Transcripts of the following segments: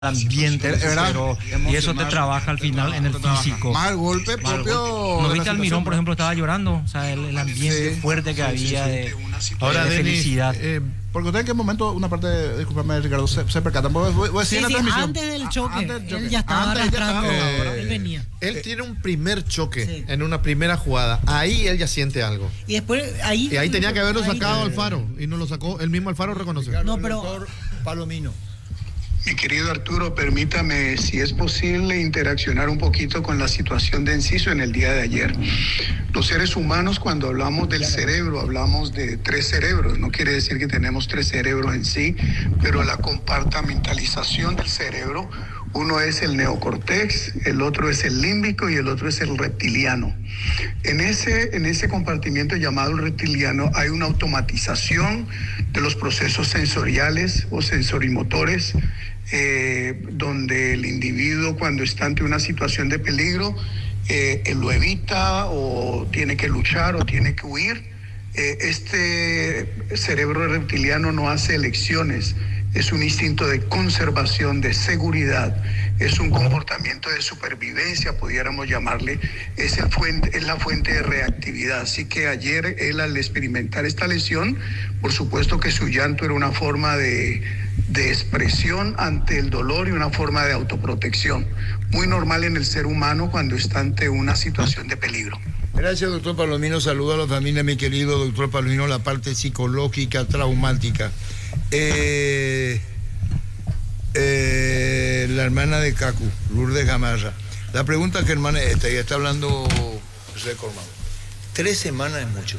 ambiente, pero y eso te trabaja al final en el físico. Más el golpe propio. ¿No viste Almirón, por ejemplo, estaba llorando? O sea, el ambiente fuerte que había de felicidad. Porque usted en qué momento, una parte, discúlpame Ricardo, se percata. Voy a decir en la transmisión. Antes del choque, él ya estaba arrastrando, él venía. Él tiene un primer choque en una primera jugada. Ahí él ya siente algo. Y después ahí tenía que haberlo sacado Alfaro y no lo sacó. El mismo Alfaro reconoció. No, pero Palomino. Mi querido Arturo, permítame, si es posible, interaccionar un poquito con la situación de Enciso en el día de ayer. Los seres humanos, cuando hablamos del cerebro, hablamos de 3 cerebros. No quiere decir que tenemos 3 cerebros en sí, pero la compartimentalización del cerebro, uno es el neocortex, el otro es el límbico y el otro es el reptiliano. En ese compartimiento llamado el reptiliano hay una automatización de los procesos sensoriales o sensorimotores, donde el individuo, cuando está ante una situación de peligro, lo evita o tiene que luchar o tiene que huir. Este cerebro reptiliano no hace elecciones, es un instinto de conservación, de seguridad, es un comportamiento de supervivencia, pudiéramos llamarle, es la fuente de reactividad. Así que ayer él, al experimentar esta lesión, por supuesto que su llanto era una forma de expresión ante el dolor y una forma de autoprotección, muy normal en el ser humano cuando está ante una situación de peligro. Gracias, doctor Palomino. Saludo a la familia, mi querido doctor Palomino, la parte psicológica, traumática. La hermana de Cacu, Lourdes Gamarra. La pregunta que hermana es esta, y está hablando José Cormado. 3 semanas es mucho.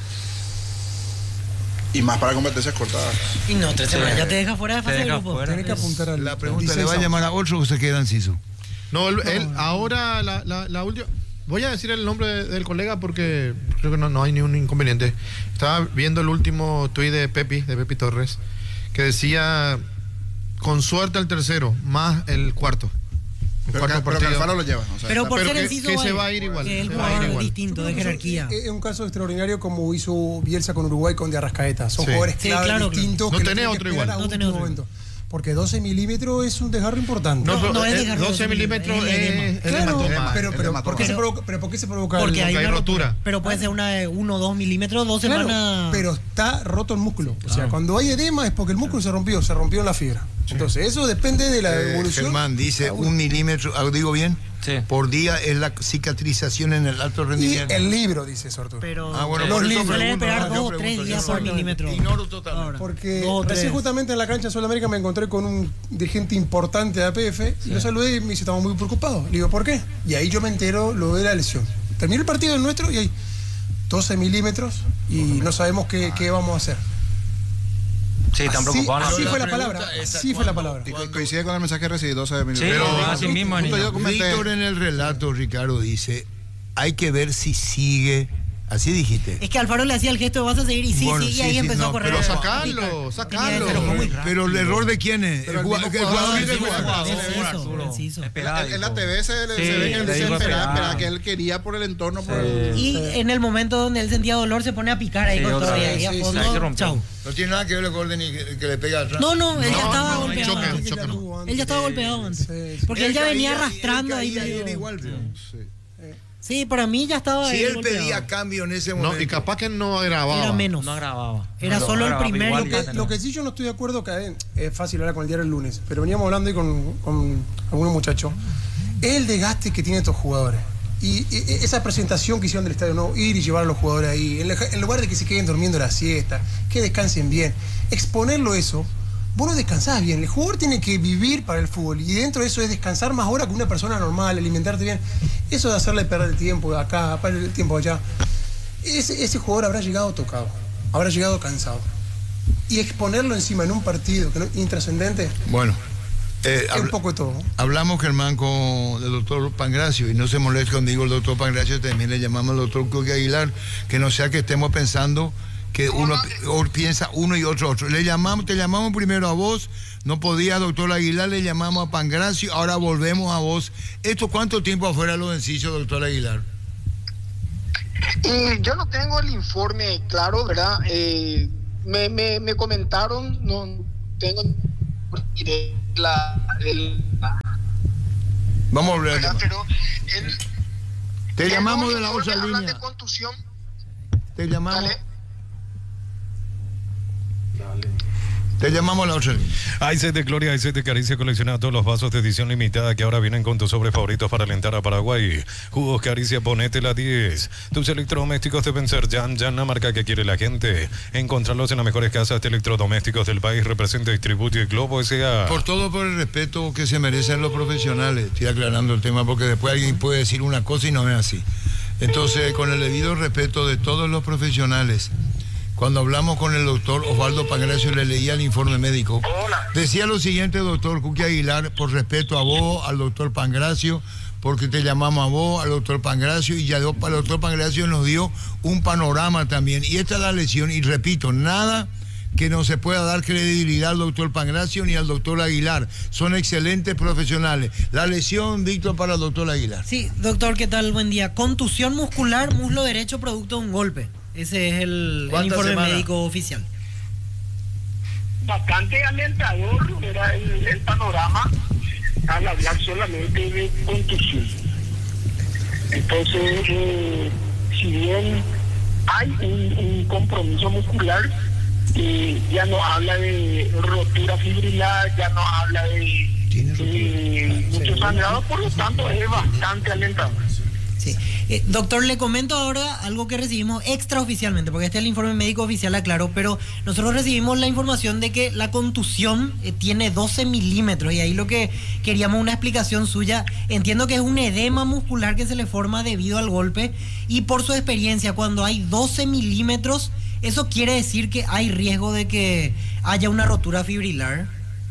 Y más para competencias cortadas. Y no, 3 semanas ya te deja fuera de fase de grupo. Tienes que apuntar al... La pregunta, ¿le va a llamar a otro o se queda en Ciso? No, él ahora la última... Voy a decir el nombre del colega porque creo que no hay ningún inconveniente. Estaba viendo el último tuit de Pepi Torres, que decía, con suerte el tercero, más el cuarto. Pero que Alfaro lo lleva. O sea, Pero por pero ser que Enciso, se va a ir igual. Que el se va a ir jugador igual. distinto, de jerarquía. Es un caso extraordinario como hizo Bielsa con Uruguay con De Arrascaeta. Son Sí. jugadores Sí, clave, claro, distintos. No que tenés tienen que otro esperar igual. a No último tenés otro. momento. Porque 12 milímetros es un desgarro importante. No es desgarro, 12 milímetros es Claro, hematoma. pero ¿por qué se provoca Porque hay hay una rotura. Pero puede ser una de 1 o 2 milímetros, 2 Claro, semanas. pero está roto el músculo. O sea, cuando hay edema es porque el músculo se rompió la fibra. Entonces, eso depende de la evolución. Germán dice 1 milímetro, ¿digo bien? Sí. Por día es la cicatrización en el alto Y rendimiento. el libro dice eso, Arturo. Pero bueno, los por eso libros. suelen pregunto, esperar yo 2 o 3 pregunto, días yo por no- milímetro. Ignoro totalmente. Ahora. Porque 2 o 3. recién justamente en la cancha de Sudamérica me encontré con un dirigente importante de APF y lo saludé y me dice, estamos muy preocupados. Le digo, ¿por qué? Y ahí yo me entero lo de la lesión. Terminó el partido el nuestro y hay 12 milímetros y no sabemos qué vamos a hacer. Sí, están preocupados. Así La fue la pregunta palabra. es, Así fue la palabra. Y coincide con el mensaje que recibí 12 minutos. Sí, así mismo, justo Anita. yo comenté. Víctor en el relato, Ricardo, dice, hay que ver si sigue, así dijiste. Es que Alfaro le hacía el gesto, vas a seguir, y sí, Bueno, sí, y sí, ahí sí, empezó no, a correr. Pero a sacarlo. Pero fue muy rápido. Pero el error de quién es? Pero el El mismo jugador jugador, del el jugador. Enciso. En la TV se ve Sí, que él le dice digo espera, esperar. que él quería por el entorno. Por Y en el momento donde él sentía dolor se pone a picar ahí Sí, con otra todo y vez. ahí a Sí, sí, fondo. ahí se rompió. Chau. No tiene nada que ver con Gordon y que le pega atrás. No, él ya estaba golpeado. choque, antes. choque no. Él ya estaba golpeado antes. Sí. Porque él ya venía arrastrando ahí. Caía, medio- era igual, pero. Sí, para mí ya estaba Si ahí él golpeado. pedía cambio en ese momento. No, y capaz que no agravaba. Era menos. No agravaba. Era No, solo el agravaba, primero. igual Lo que sí yo no estoy de acuerdo, que es fácil hablar con el diario el lunes, pero veníamos hablando ahí con algunos muchachos, es el desgaste que tienen estos jugadores. Y esa presentación que hicieron del estadio, ¿no? Ir y llevar a los jugadores ahí, en lugar de que se queden durmiendo la siesta, que descansen bien, exponerlo eso, vos no descansás bien. El jugador tiene que vivir para el fútbol y dentro de eso es descansar más horas que una persona normal, alimentarte bien. Eso de hacerle perder el tiempo acá, perder el tiempo allá. Ese jugador habrá llegado tocado, habrá llegado cansado. Y exponerlo encima en un partido que no, intrascendente, Bueno. es un poco de todo. Hablamos, Germán, con el doctor Pangracio, y no se moleste conmigo el doctor Pangracio, también le llamamos al doctor Coque Aguilar, que no sea que estemos pensando que uno piensa uno y otro. Te llamamos primero a vos, no podía, doctor Aguilar, le llamamos a Pangracio, ahora volvemos a vos. ¿Esto cuánto tiempo afuera lo vencicho, doctor Aguilar? Yo no tengo el informe claro, ¿verdad? Me comentaron, no tengo idea Vamos a volver. Pero te llamamos de la otra línea. De contusión. Te llamamos. Dale. Te llamamos a la otra línea. Hay set de Gloria, hay set de Caricia, colecciona todos los vasos de edición limitada que ahora vienen con tus sobres favoritos para alentar a Paraguay. Jugos Caricia, ponete la 10. Tus electrodomésticos deben ser Jan, la marca que quiere la gente. Encontrarlos en las mejores casas de electrodomésticos del país. Representa, distribuye Globo S.A. Por todo, por el respeto que se merecen los profesionales. Estoy aclarando el tema porque después alguien puede decir una cosa y no es así. Entonces, con el debido respeto de todos los profesionales, cuando hablamos con el doctor Osvaldo Pangracio, le leía el informe médico. Decía lo siguiente, doctor Kuki Aguilar, por respeto a vos, al doctor Pangracio, porque te llamamos a vos, al doctor Pangracio, y ya el doctor Pangracio nos dio un panorama también. Y esta es la lesión, y repito, nada que no se pueda dar credibilidad al doctor Pangracio ni al doctor Aguilar. Son excelentes profesionales. La lesión, dicto para el doctor Aguilar. Sí, doctor, ¿qué tal? Buen día. Contusión muscular, muslo derecho, producto de un golpe. Ese es el informe médico oficial. Bastante alentador era el panorama al hablar solamente de contusión. Entonces, si bien hay un compromiso muscular, ya no habla de rotura fibrilar, ya no habla de mucho sangrado, por lo tanto es bastante alentador. Sí. Doctor, le comento ahora algo que recibimos extraoficialmente, porque este es el informe médico oficial, aclaro, pero nosotros recibimos la información de que la contusión tiene 12 milímetros, y ahí lo que queríamos una explicación suya. Entiendo que es un edema muscular que se le forma debido al golpe, y por su experiencia, cuando hay 12 milímetros, ¿eso quiere decir que hay riesgo de que haya una rotura fibrilar?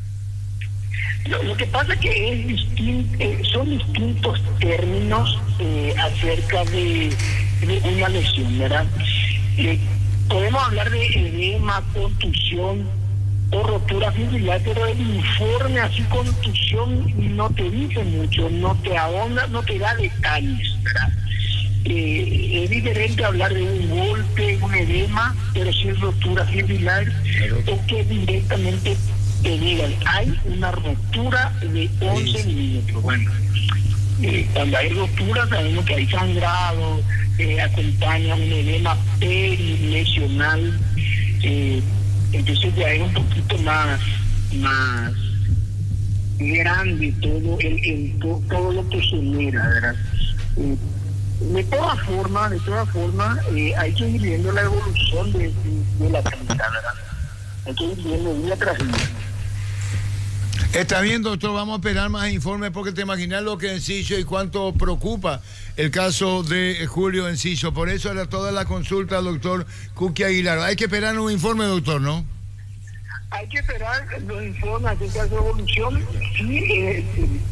Lo que pasa es que son distintos términos acerca de una lesión, ¿verdad? Podemos hablar de edema, contusión o rotura fibrilar, pero el informe así contusión no te dice mucho, no te ahonda, no te da detalles, ¿verdad? Es diferente hablar de un golpe, un edema, pero si es rotura fibrilar, o que directamente te digan, hay una rotura de 11 milímetros. Bueno, cuando hay rotura sabemos que hay sangrado, acompaña un edema perilesional, entonces ya es un poquito más grande todo lo que genera, ¿verdad? De todas formas, hay que ir viendo la evolución de la clínica, ¿verdad? Hay que ir viendo día tras día. Está bien, doctor, vamos a esperar más informes porque te imaginas lo que Enciso y cuánto preocupa el caso de Julio Enciso. Por eso era toda la consulta al doctor Kuki Aguilar. Hay que esperar un informe, doctor, ¿no? Hay que esperar los informes acerca de su evolución. Sí,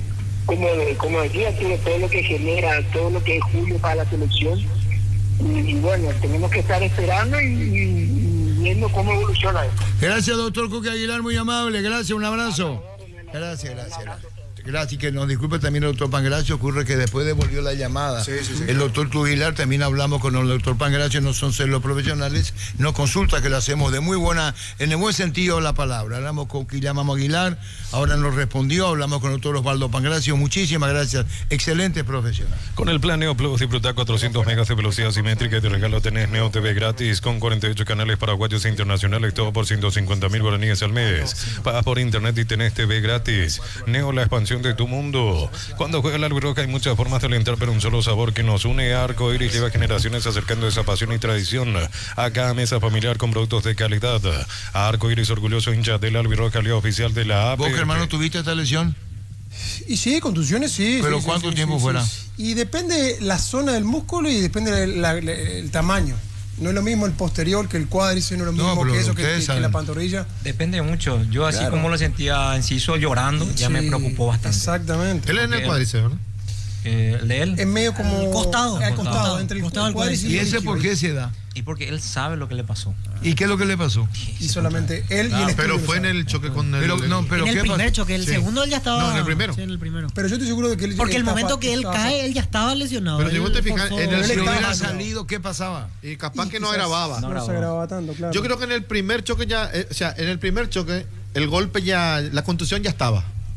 como decía, todo lo que genera, todo lo que es Julio para la selección. Y bueno, tenemos que estar esperando y viendo cómo evoluciona esto. Gracias, doctor Kuki Aguilar, muy amable. Gracias, un abrazo. Gracias. Gracias, y que nos disculpe también el doctor Pangracio. Ocurre que después devolvió la llamada. Sí. El doctor Tugilar, también hablamos con el doctor Pangracio, no son ser los profesionales, nos consulta que lo hacemos de muy buena, en el buen sentido de la palabra. Hablamos con llamamos Aguilar, ahora nos respondió, hablamos con el doctor Osvaldo Pangracio, muchísimas gracias, excelente profesional. Con el plan Neo Plus disfruta 400 megas de velocidad simétrica y de regalo tenés Neo TV gratis con 48 canales paraguayos e internacionales, todo por 150.000 guaraníes al mes. Pagas por internet y tenés TV gratis. Neo, la expansión de tu mundo. Cuando juega la albirroja hay muchas formas de alentar, pero un solo sabor que nos une. Arco Iris lleva generaciones acercando esa pasión y tradición a cada mesa familiar con productos de calidad. Arco Iris, orgulloso hincha de la albirroja, aliado oficial de la AP. ¿Vos, hermano, tuviste esta lesión? Y sí, contusiones sí. ¿Pero sí, cuánto tiempo fuera? Y depende la zona del músculo y depende el tamaño. No es lo mismo el posterior que el cuádriceps, no es lo mismo que eso que la pantorrilla. Depende mucho. Yo así como lo sentía Enciso llorando, ya me preocupó bastante. Exactamente. Él es en el cuádriceps, ¿verdad? El de él. Es medio como costado, entre el costado del cuádriceps. ¿Y ese por qué se da? Y porque él sabe lo que le pasó. ¿Y qué es lo que le pasó? Y solamente él y el pero fue en el choque con el... en el primer choque, el segundo él ya estaba... No, en el primero. Sí, en el primero. Pero yo estoy seguro de que él... Porque el momento que él cae, él ya estaba lesionado. Pero si vos te fijas, en el si hubiera salido, ¿qué pasaba? Y capaz que no grababa. No se grababa tanto, claro. Yo creo que en el primer choque ya... en el primer choque, el golpe ya... La contusión ya estaba.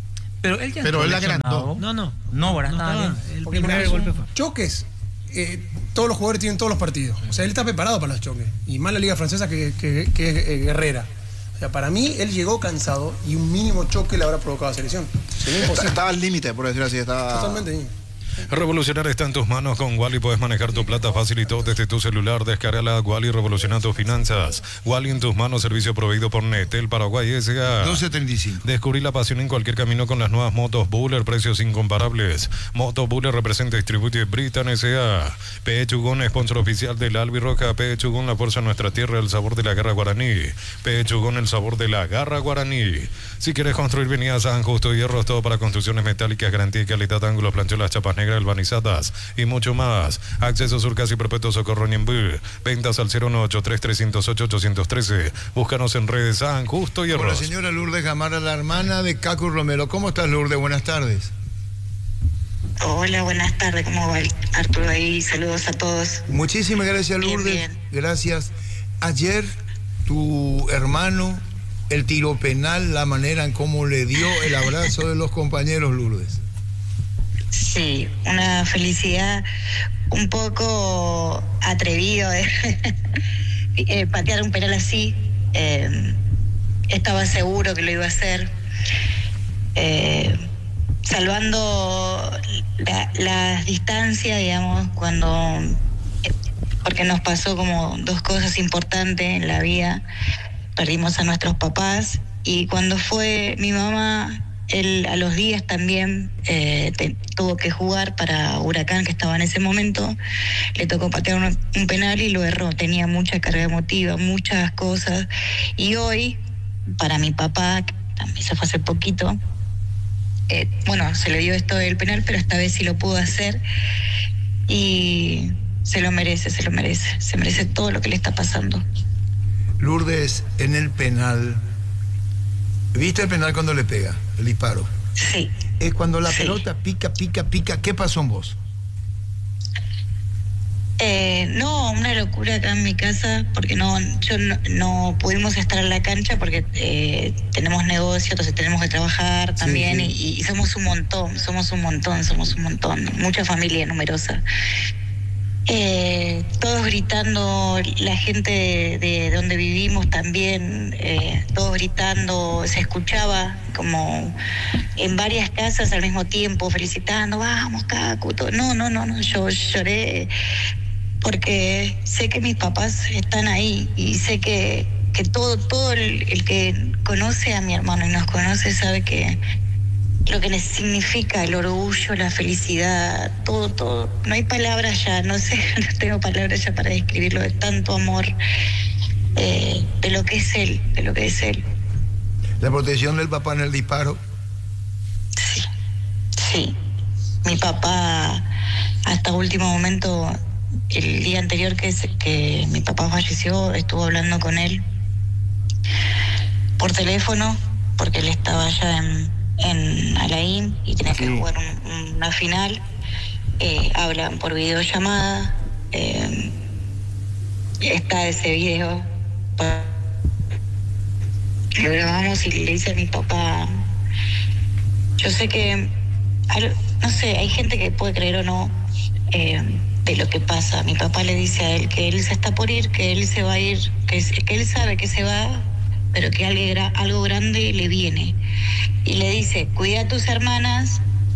Pero él ya Pero él lesionado. agrandó. No, ¿verdad? No Estaba estaba. bien. El Porque primer mirá, golpe fue. choques, todos los jugadores tienen todos los partidos. O sea, él está preparado para los choques. Y más la liga francesa que es guerrera. O sea, para mí, él llegó cansado y un mínimo choque le habrá provocado a la selección. Sería imposible. Estaba al límite, por decirlo así. Estaba... Totalmente. Revolucionar está en tus manos. Con Wally puedes manejar tu plata fácil y todo desde tu celular. Descárgala. Wally revoluciona tus finanzas. Wally en tus manos, servicio proveído por Netel Paraguay S.A. 12.35. Descubrí la pasión en cualquier camino con las nuevas motos Buller, precios incomparables. Moto Buller representa y distribuye Britan S.A. P. Chugón, sponsor oficial del Albirroja. P. Chugón, la fuerza de nuestra tierra, el sabor de la garra guaraní. P. Chugón, el sabor de la garra guaraní. Si quieres construir, venía a San Justo Hierros, todo para construcciones metálicas, garantía y calidad, ángulos, planchuelas, chapas negras, albanizadas y mucho más. Acceso Sur Casi Perpetuo Socorro Ñembú. Ventas al 098-3308-813. Búscanos en redes San Justo Hierros. Con la señora Lourdes Gamara, la hermana de Cacu Romero. ¿Cómo estás, Lourdes? Buenas tardes. Hola, buenas tardes. ¿Cómo va Arturo ahí? Saludos a todos. Muchísimas gracias, Lourdes. Bien. Gracias. Ayer, tu hermano, el tiro penal, la manera en cómo le dio el abrazo de los compañeros, Lourdes. Sí, una felicidad un poco atrevido patear un penal así. Estaba seguro que lo iba a hacer. Salvando las distancias, digamos, porque nos pasó como dos cosas importantes en la vida. Perdimos a nuestros papás y cuando fue mi mamá, él a los días también tuvo que jugar para Huracán, que estaba en ese momento. Le tocó patear un penal y lo erró. Tenía mucha carga emotiva, muchas cosas. Y hoy, para mi papá, que también se fue hace poquito, se le dio esto del penal, pero esta vez sí lo pudo hacer. Y se lo merece. Se merece todo lo que le está pasando. Lourdes, en el penal, ¿viste el penal cuando le pega, el disparo? Sí. Es cuando la pelota pica. ¿Qué pasó en vos? No, una locura acá en mi casa, porque no pudimos estar en la cancha porque tenemos negocio, entonces tenemos que trabajar también. Sí. Y somos un montón, mucha familia numerosa. Todos gritando, la gente de donde vivimos también, todos gritando, se escuchaba como en varias casas al mismo tiempo, felicitando, vamos, Cacu, todo. No, yo lloré porque sé que mis papás están ahí y sé que todo el que conoce a mi hermano y nos conoce sabe que lo que significa el orgullo, la felicidad, todo. No hay palabras ya, no tengo palabras ya para describirlo, de tanto amor, de lo que es él. ¿La protección del papá en el disparo? Sí. Mi papá, hasta último momento, el día anterior que mi papá falleció, estuvo hablando con él por teléfono, porque él estaba allá en Alain y tenía que jugar una final. Hablan por videollamada. Está ese video. Lo grabamos y le dice a mi papá, yo sé que, no sé, hay gente que puede creer o no de lo que pasa. Mi papá le dice a él que él se está por ir, que él se va a ir, que él sabe que se va, pero que algo grande le viene. Y le dice, cuida a tus hermanas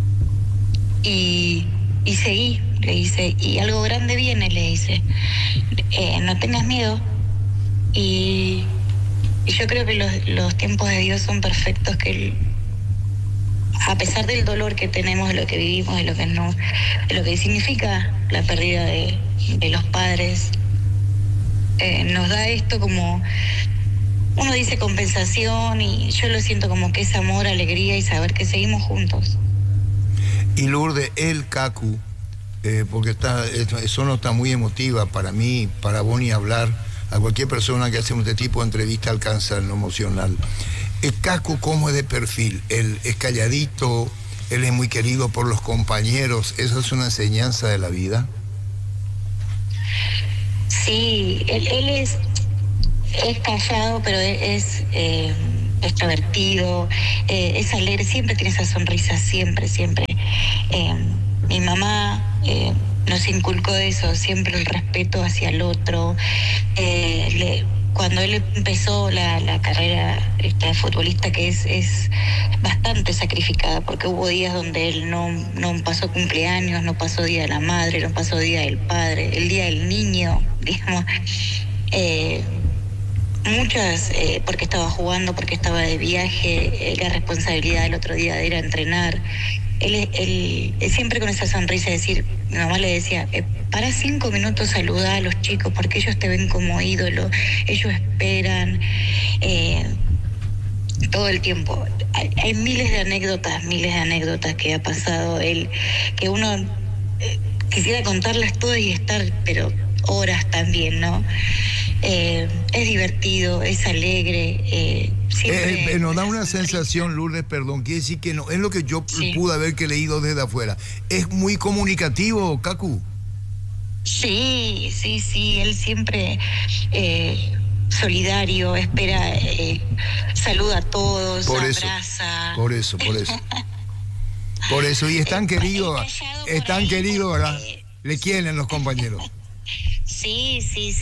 y seguí, le dice, y algo grande viene, le dice. No tengas miedo. Y yo creo que los tiempos de Dios son perfectos, que Él, a pesar del dolor que tenemos, de lo que vivimos, de lo que significa la pérdida de los padres, nos da esto como, uno dice compensación, y yo lo siento como que es amor, alegría y saber que seguimos juntos. Y Lourdes, el Cacu, porque eso no está muy emotiva para mí, para vos ni hablar, a cualquier persona que hace este tipo de entrevista alcanza lo emocional. El Cacu, ¿cómo es de perfil? Él es calladito, él es muy querido por los compañeros, ¿eso es una enseñanza de la vida? Sí, él es callado, pero extrovertido, es alegre, siempre tiene esa sonrisa, siempre. Mi mamá nos inculcó eso, siempre el respeto hacia el otro. Cuando él empezó la carrera de futbolista, que es bastante sacrificada, porque hubo días donde él no pasó cumpleaños, no pasó Día de la Madre, no pasó Día del Padre, el Día del Niño, digamos, muchas, porque estaba jugando, porque estaba de viaje, la responsabilidad del otro día era entrenar. Él siempre con esa sonrisa, decir, mi mamá le decía, para 5 minutos saludar a los chicos porque ellos te ven como ídolo, ellos esperan todo el tiempo. Hay miles de anécdotas que ha pasado él, que uno quisiera contarlas todas y estar, pero horas también, ¿no? Es divertido, es alegre, siempre... nos da una sensación, Lourdes, perdón, quiere decir que no, es lo que yo pude haber leído desde afuera. Es muy comunicativo, Cacu. Sí, él siempre solidario, espera, saluda a todos, abraza. Por eso. Por eso, y es tan querido, ¿verdad? Le quieren los compañeros. Sí.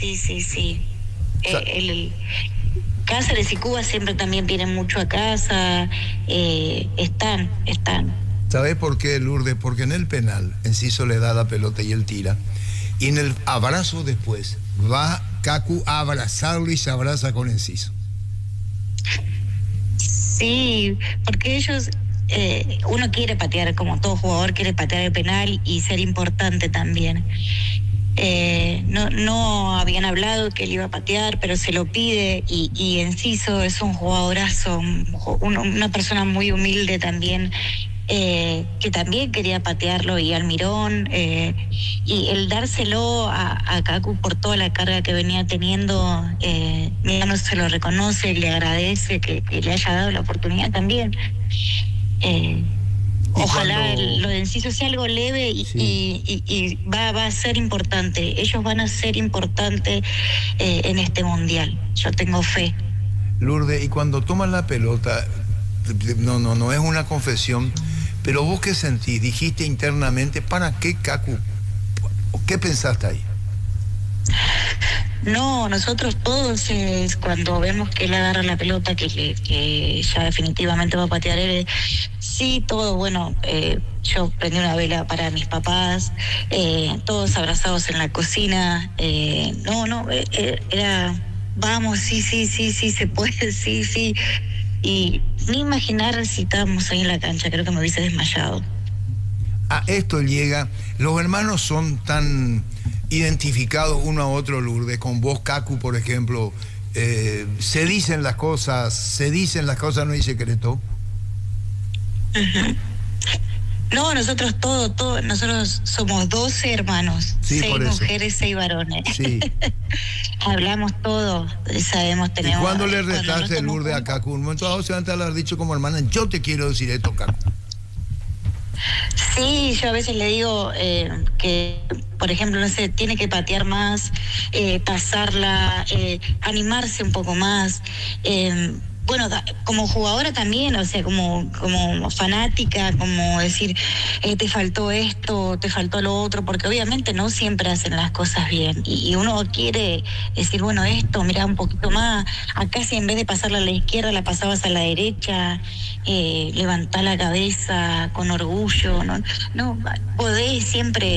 Cáceres y Cuba siempre también vienen mucho a casa, están. ¿Sabes por qué, Lourdes? Porque en el penal, Enciso le da la pelota y él tira. Y en el abrazo después, va Cacu a abrazarlo y se abraza con Enciso. Sí, porque ellos... uno quiere patear, como todo jugador quiere patear el penal y ser importante también. No habían hablado que él iba a patear, pero se lo pide y Enciso es un jugadorazo, una persona muy humilde también, que también quería patearlo, y Almirón, y el dárselo a Cacu por toda la carga que venía teniendo, Milano se lo reconoce, le agradece que le haya dado la oportunidad también. Ojalá lo de Enciso sea algo leve y va a ser importante. Ellos van a ser importantes en este mundial. Yo tengo fe. Lourdes, y cuando toman la pelota, no es una confesión, pero vos qué sentís, dijiste internamente, ¿para qué, Cacu? ¿Qué pensaste ahí? No, nosotros todos, cuando vemos que él agarra la pelota, que ya definitivamente va a patear él, sí, todo, bueno, yo prendí una vela para mis papás, todos abrazados en la cocina, era, vamos, sí, se puede, sí, y ni imaginar si estábamos ahí en la cancha, creo que me hubiese desmayado. A esto llega, los hermanos son tan identificados uno a otro, Lourdes, con vos, Cacu, por ejemplo, se dicen las cosas, no hay secreto. Uh-huh. No, nosotros nosotros somos 12 hermanos, 6 mujeres, 6 varones. Sí. Hablamos todo, sabemos, tenemos... ¿Y cuándo le retaste, Lourdes, a Cacu? Un momento dado se van a haber dicho como hermana, yo te quiero decir esto, Cacu. Sí, yo a veces le digo que, por ejemplo, no sé, tiene que patear más, pasarla, animarse un poco más. Bueno, como jugadora también, o sea, como fanática, como decir, te faltó esto, te faltó lo otro, porque obviamente no siempre hacen las cosas bien. Y uno quiere decir, bueno, esto, mira un poquito más, acá si en vez de pasarla a la izquierda, la pasabas a la derecha, levantar la cabeza con orgullo, no podés siempre...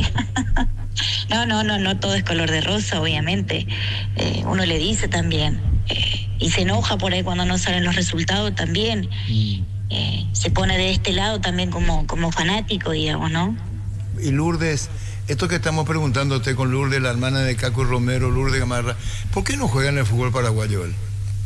No todo es color de rosa, obviamente. Uno le dice también, y se enoja por ahí cuando no salen los resultados también. Se pone de este lado también como fanático, digamos, ¿no? Y Lourdes, esto que estamos preguntándote con Lourdes, la hermana de Cacu Romero, Lourdes Gamarra, ¿por qué no juega en el fútbol paraguayo él?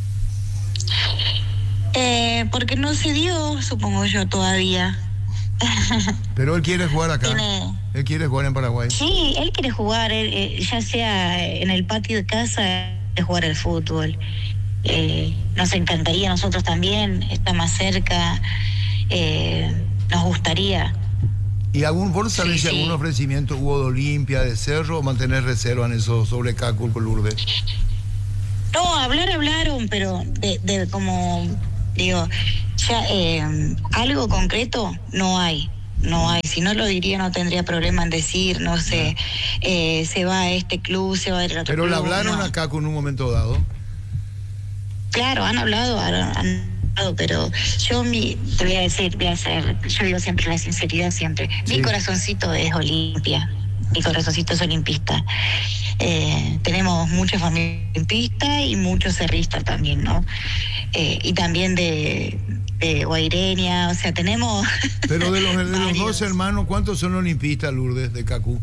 Porque no se dio, supongo yo, todavía. Pero él quiere jugar acá. Él quiere jugar en Paraguay. Sí, él quiere jugar, ya sea en el patio de casa, de jugar al fútbol. Nos encantaría, nosotros también, está más cerca, nos gustaría. ¿Y vos sabés si algún ofrecimiento hubo de Olimpia, de Cerro, o mantener reserva en eso sobre Cacu con Lourdes? No, hablaron, pero de como Digo, ya algo concreto no hay. No hay, si no lo diría no tendría problema en decir, no sé, se va a este club, se va a otro club. Pero le hablaron no. acá con un momento dado. Claro, han hablado, pero yo te voy a decir, yo digo siempre la sinceridad siempre. Sí. Mi corazoncito es Olimpia, mi corazoncito es olimpista. Tenemos mucha familia olimpista y muchos cerristas también, ¿no? Y también de Guaireña, o sea, tenemos... Pero de los dos hermanos, ¿cuántos son olimpistas, Lourdes, de Cacú?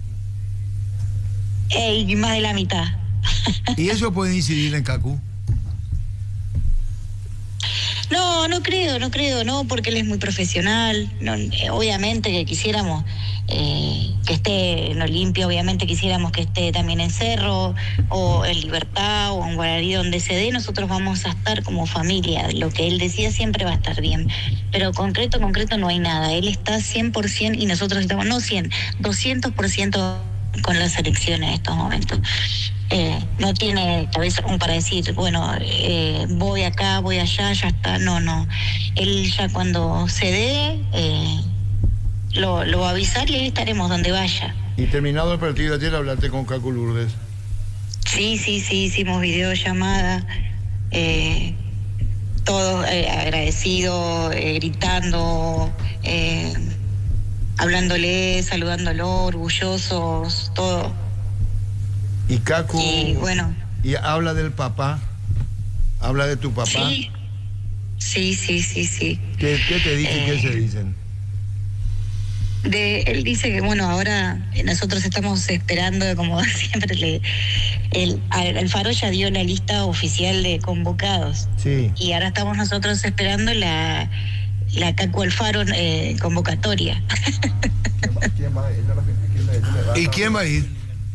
Y más de la mitad. ¿Y eso puede incidir en Cacú? No creo, porque él es muy profesional. No, obviamente que quisiéramos que esté en Olimpia, obviamente quisiéramos que esté también en Cerro, o en Libertad, o en Guararí, donde se dé, nosotros vamos a estar como familia. Lo que él decida siempre va a estar bien. Pero concreto no hay nada. Él está 100% y nosotros estamos, no 100, 200% con la selección en estos momentos. No tiene cabeza como para decir, bueno, voy acá, voy allá, ya está. No. Él ya cuando se dé, lo va a avisar y ahí estaremos donde vaya. Y terminado el partido ayer, hablaste con Cacú, Lourdes. Sí, hicimos videollamada, todos agradecidos, gritando, hablándole, saludándolo, orgullosos, todo. Y Cacú, y bueno, y habla del papá, habla de tu papá. Sí. ¿Qué te dicen? ¿Qué se dicen? Él dice que bueno, ahora nosotros estamos esperando, como siempre, Alfaro ya dio la lista oficial de convocados. Sí. Y ahora estamos nosotros esperando la Cacú Alfaro convocatoria. ¿Y quién va a ir?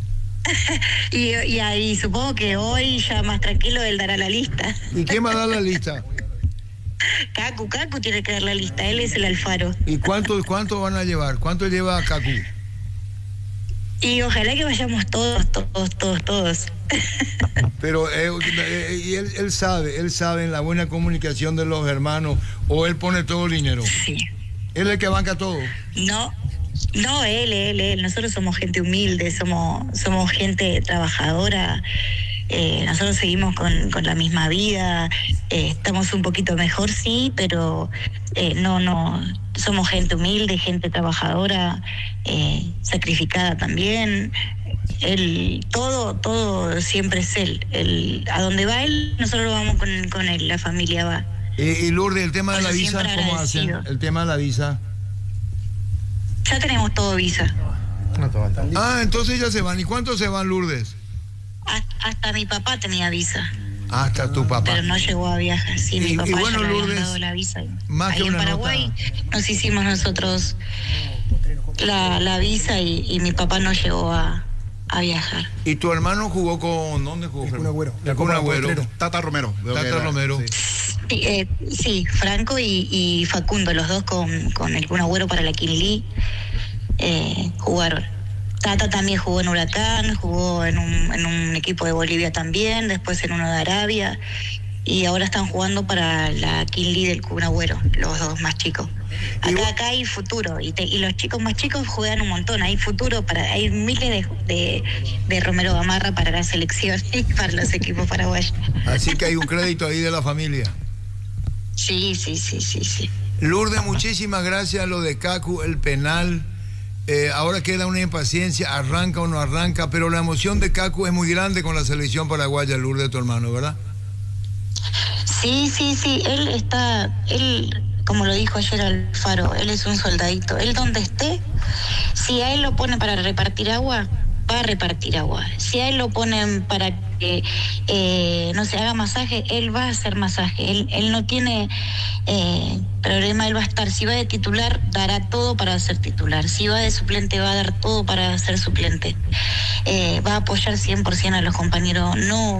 Y ahí supongo que hoy ya más tranquilo él dará la lista. ¿Y quién va a dar la lista? Cacu tiene que dar la lista, él es el Alfaro. ¿Y cuánto van a llevar? ¿Cuánto lleva Cacú? Y ojalá que vayamos todos. Pero y él sabe en la buena comunicación de los hermanos, o él pone todo el dinero. Sí. ¿Él es el que banca todo? No, él. Nosotros somos gente humilde, somos gente trabajadora. Nosotros seguimos con la misma vida, estamos un poquito mejor, sí, pero no, somos gente humilde, gente trabajadora, sacrificada también. Todo siempre es él. A donde va él, nosotros vamos con él, la familia va. Y Lourdes, el tema de la visa, ¿cómo hacen? El tema de la visa. Ya tenemos todo visa. Entonces ya se van. ¿Y cuántos se van, Lourdes? Hasta mi papá tenía visa. Hasta tu papá. Pero no llegó a viajar. Sí, mi papá bueno, ya le habían Lourdes, dado la visa. Más ahí que en una Paraguay nota. nos hicimos nosotros la visa y mi papá no llegó a viajar. ¿Y tu hermano jugó con dónde jugó? El Kun Agüero. Tata Romero. Sí, Franco y Facundo, los dos con el Kun Agüero para la Quinlí jugaron. Tata también jugó en Huracán, jugó en un equipo de Bolivia también, después en uno de Arabia, y ahora están jugando para la Quinlí del Kun Agüero, los dos más chicos. Acá hay futuro, y los chicos más chicos juegan un montón, hay futuro, hay miles de Romero Gamarra para la selección y para los equipos paraguayos. Así que hay un crédito ahí de la familia. Sí. Lourdes, muchísimas gracias. Lo de Cacú, el penal. Ahora queda una impaciencia, arranca o no arranca, pero la emoción de Cacú es muy grande con la selección paraguaya, Lourdes, tu hermano, ¿verdad? Sí, él, como lo dijo ayer Alfaro, él es un soldadito. Él donde esté, si a él lo ponen para repartir agua, va a repartir agua. Si a él lo ponen para que no se haga masaje, él va a hacer masaje. Él no tiene problema, él va a estar. Si va de titular, dará todo para ser titular. Si va de suplente, va a dar todo para ser suplente. Va a apoyar 100% a los compañeros.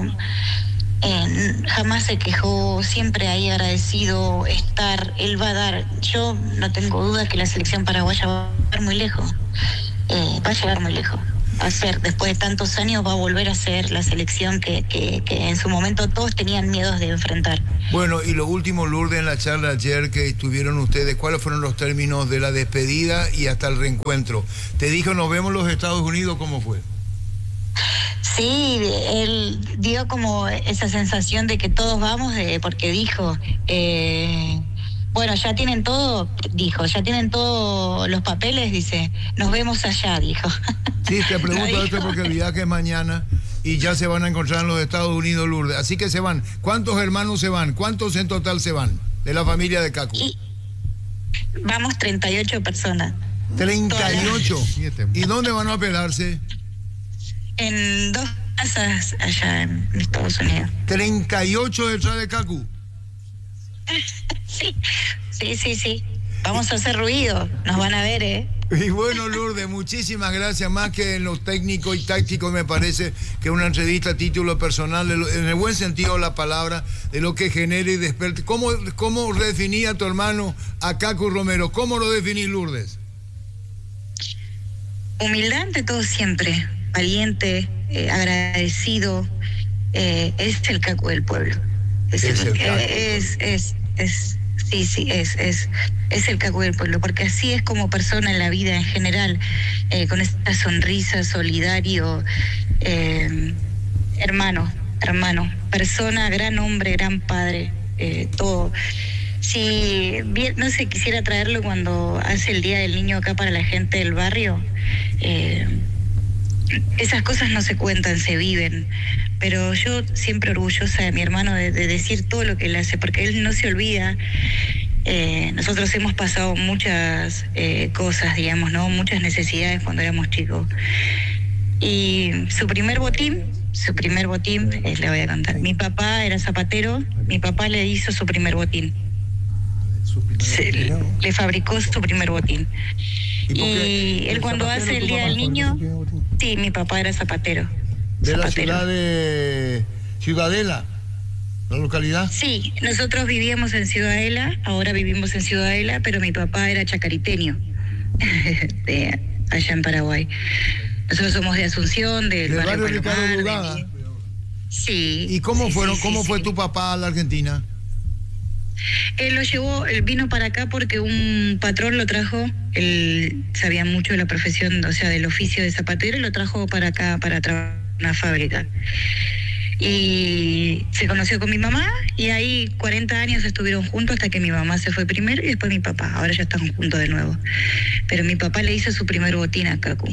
Jamás se quejó, siempre ahí agradecido estar. Él va a dar. Yo no tengo duda que la selección paraguaya va a llegar muy lejos. a ser, después de tantos años, va a volver a ser la selección que en su momento todos tenían miedos de enfrentar. Bueno, y lo último, Lourdes, en la charla ayer que estuvieron ustedes, ¿cuáles fueron los términos de la despedida y hasta el reencuentro? ¿Te dijo nos vemos en los Estados Unidos? ¿Cómo fue? Sí, él dio como esa sensación de que todos vamos, porque dijo, bueno, ya tienen todo, dijo, ya tienen todos los papeles, dice, nos vemos allá, dijo. Sí, te pregunto esto porque el viaje es mañana y ya se van a encontrar en los Estados Unidos, Lourdes. Así que se van. ¿Cuántos hermanos se van? ¿Cuántos en total se van de la familia de Cacu? Vamos 38 personas. 38. ¿Y dónde van a hospedarse? En 2 casas allá en Estados Unidos. 38 detrás de Cacu. Sí. Vamos a hacer ruido, nos van a ver, ¿eh? Y bueno, Lourdes, muchísimas gracias. Más que en lo técnico y táctico, me parece que una entrevista a título personal, en el buen sentido de la palabra, de lo que genera y despierta. ¿Cómo definía tu hermano a Cacu Romero? ¿Cómo lo definís, Lourdes? Humildad ante todo siempre, valiente, agradecido, es el Cacu del pueblo. Es el Cacu del pueblo, porque así es como persona en la vida en general, con esta sonrisa, solidario, hermano, persona, gran hombre, gran padre, todo. Si bien, no sé, quisiera traerlo cuando hace el Día del Niño acá para la gente del barrio, esas cosas no se cuentan, se viven. Pero yo siempre orgullosa de mi hermano de decir todo lo que él hace, porque él no se olvida. Nosotros hemos pasado muchas cosas, digamos, ¿no? Muchas necesidades cuando éramos chicos. Y su primer botín, le voy a contar. Mi papá era zapatero, mi papá le hizo su primer botín. Le fabricó su primer botín. Y él cuando hace el Día del Niño, sí, mi papá era zapatero. ¿De la ciudad de Ciudadela, la localidad? Sí, nosotros vivíamos en Ciudadela, ahora vivimos en Ciudadela, pero mi papá era chacariteño, allá en Paraguay. Nosotros somos de Asunción, del barrio Ricardo Brugada. Sí. ¿Y cómo fue tu papá a la Argentina? Él lo llevó, él vino para acá porque un patrón lo trajo, él sabía mucho de la profesión, o sea, del oficio de zapatero, y lo trajo para acá para trabajar en una fábrica. Y se conoció con mi mamá y ahí 40 años estuvieron juntos hasta que mi mamá se fue primero y después mi papá. Ahora ya están juntos de nuevo. Pero mi papá le hizo su primer botín a Cacu.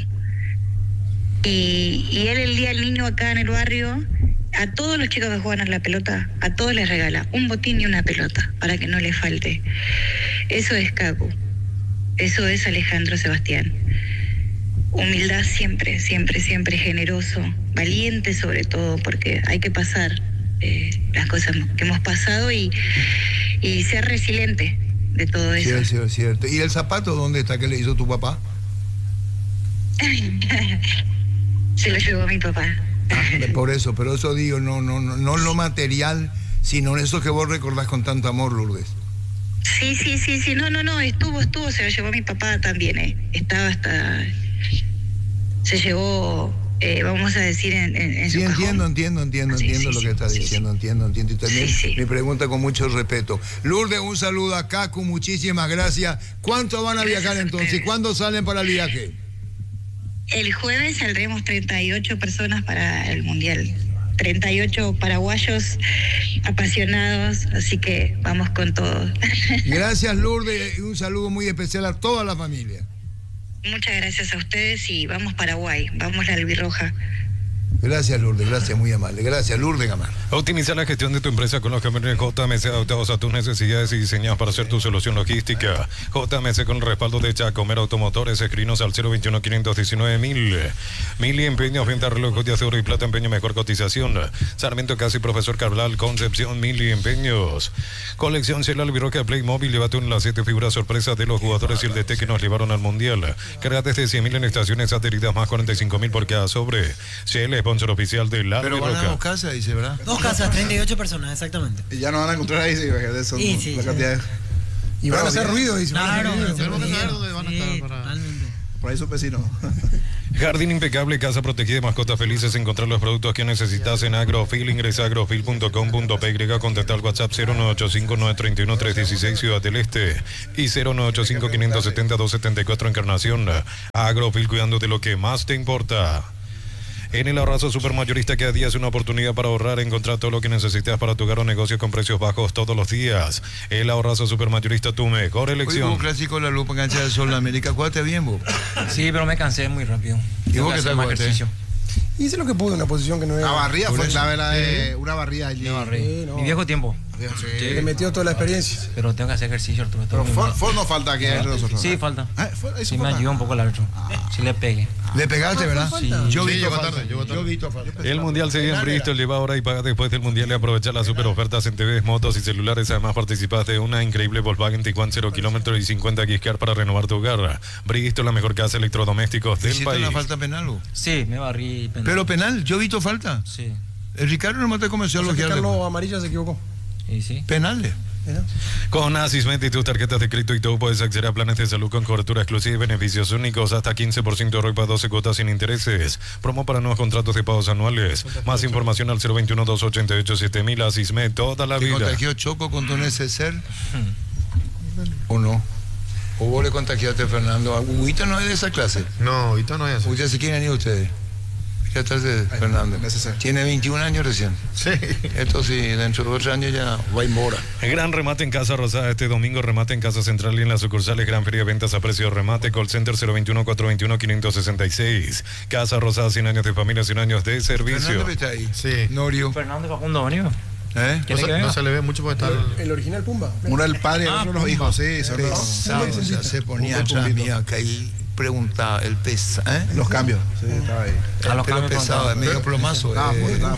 Y él el Día del Niño acá en el barrio, a todos los chicos que juegan a la pelota, a todos les regala un botín y una pelota para que no les falte. Eso es Cacu. Eso es Alejandro Sebastián. Humildad siempre, generoso, valiente sobre todo, porque hay que pasar las cosas que hemos pasado y ser resiliente de todo eso. Cierto. ¿Y el zapato dónde está que le hizo tu papá? Se lo llevó mi papá. Por eso, pero eso digo, no lo material, sino eso que vos recordás con tanto amor, Lourdes. Sí, no, estuvo, se lo llevó mi papá también, estaba hasta... Se llevó, vamos a decir, en sí, su entiendo lo que estás diciendo, entiendo. Y también mi pregunta con mucho respeto. Lourdes, un saludo a Cacu, muchísimas gracias. ¿Cuántos van a viajar entonces? ¿Cuándo salen para el viaje? El jueves saldremos 38 personas para el Mundial. 38 paraguayos apasionados, así que vamos con todo. Gracias, Lourdes, y un saludo muy especial a toda la familia. Muchas gracias a ustedes y vamos Paraguay, vamos la albirroja. Gracias, Lourdes, gracias, muy amable. Gracias, Lourdes Gamar. Optimizar la gestión de tu empresa con los camiones JMC adaptados a tus necesidades y diseñados para hacer tu solución logística. JMC con el respaldo de Chacomer Automotores, escrinos al 021-519-1000. Mili Empeños, venta relojes de oro y plata, empeño, mejor cotización. Sarmiento Casi, Profesor Cabral, Concepción, Mili Empeños. Colección Cielo Albirroja Playmobil, llévate una de las 7 figuras sorpresas de los jugadores y el DT que nos llevaron al Mundial. Carga desde 100.000 en estaciones adheridas, más 45.000 por cada sobre. Cielo, sponsor oficial de la Pero van a 2 casas, dice, ¿verdad? 2 casas, 38 personas, exactamente. Y ya no van a encontrar ahí, la cantidad de... Y van a hacer ruido, dice. Claro, Tenemos que saber dónde van a estar. Totalmente. Por ahí son vecinos. Jardín impecable, casa protegida de mascotas felices. Encontrar los productos que necesitas en Agrofil. Ingresa a agrofil.com.py. Contacta al WhatsApp 0985-931-316 Ciudad del Este y 0985-570-274 Encarnación. Agrofil, cuidando de lo que más te importa. En el Ahorrazo Supermayorista, cada día es una oportunidad para ahorrar. Encontrar todo lo que necesitas para tu hogar o negocio con precios bajos todos los días. El Ahorrazo Supermayorista, tu mejor elección. Hoy un clásico La Lupa, cancha del Sol, América. Cuídate bien, vos. Sí, pero me cansé muy rápido. ¿Y vos qué tal, más ejercicio? Hice lo que pude, una posición que no era. La barría fue clave, la de una barría allí. No. Mi viejo tiempo. Sí. Le metió toda la experiencia. Pero tengo que hacer ejercicio, Arturo. Pero Ford no falta aquí entre nosotros. Sí, falta. Ahí Sí, me ayudó un poco el árbitro. Sí le pegué. Le pegaste, ¿verdad? Sí. Yo vi llegó falta. tarde, llegó tarde. Yo vi falta. El Mundial sigue en Bristol. Lleva ahora y paga después del Mundial y aprovecha las super ofertas en TVs, motos y celulares. Además, participas de una increíble Volkswagen Tiguan 0 kilómetros y 50 gift card para renovar tu hogar. Bristol, la mejor casa de electrodomésticos del ¿Hiciste país. una falta penal, vos? Sí, me barrí. Penal. Pero penal, yo vi tu falta. Sí. El Ricardo nomás te comenzó a O sea que elogiar. Carlos Amarilla se equivocó. ¿Y sí? Penales. ¿Era? Con Asismet y tus tarjetas de crédito y todo puedes acceder a planes de salud con cobertura exclusiva y beneficios únicos, hasta 15% de ROI 12 cuotas sin intereses. Promo para nuevos contratos de pagos anuales. Más información al 021-288-7000. Asismet, toda la ¿Te vida. contagió Choco con tu neceser? ¿O no? ¿O vos le contagiaste a Fernando? Huguito no es de esa clase. No, ahorita no es así. ¿Ustedes se quieren ir ustedes? ¿Qué tal de Fernando? neceser. Tiene 21 años recién. Sí. Esto sí, dentro de 8 años ya va en mora. Gran remate en Casa Rosada este domingo, remate en Casa Central y en las sucursales. Gran feria de ventas a precio de remate. Call Center 021-421-566. Casa Rosada, 100 años de familia, 100 años de servicio. Fernando está ahí. Sí. Norio. Fernando Facundo Bonio. ¿Eh? No se le ve mucho porque está... El original Pumba. Uno el padre y el otro los hijos, sí. Son Pesado, o sea, se ponía atrás mía, que ahí preguntaba el pesa, los cambios. Sí, estaba ahí. A los pero cambios pesado, es medio plomazo. Estaba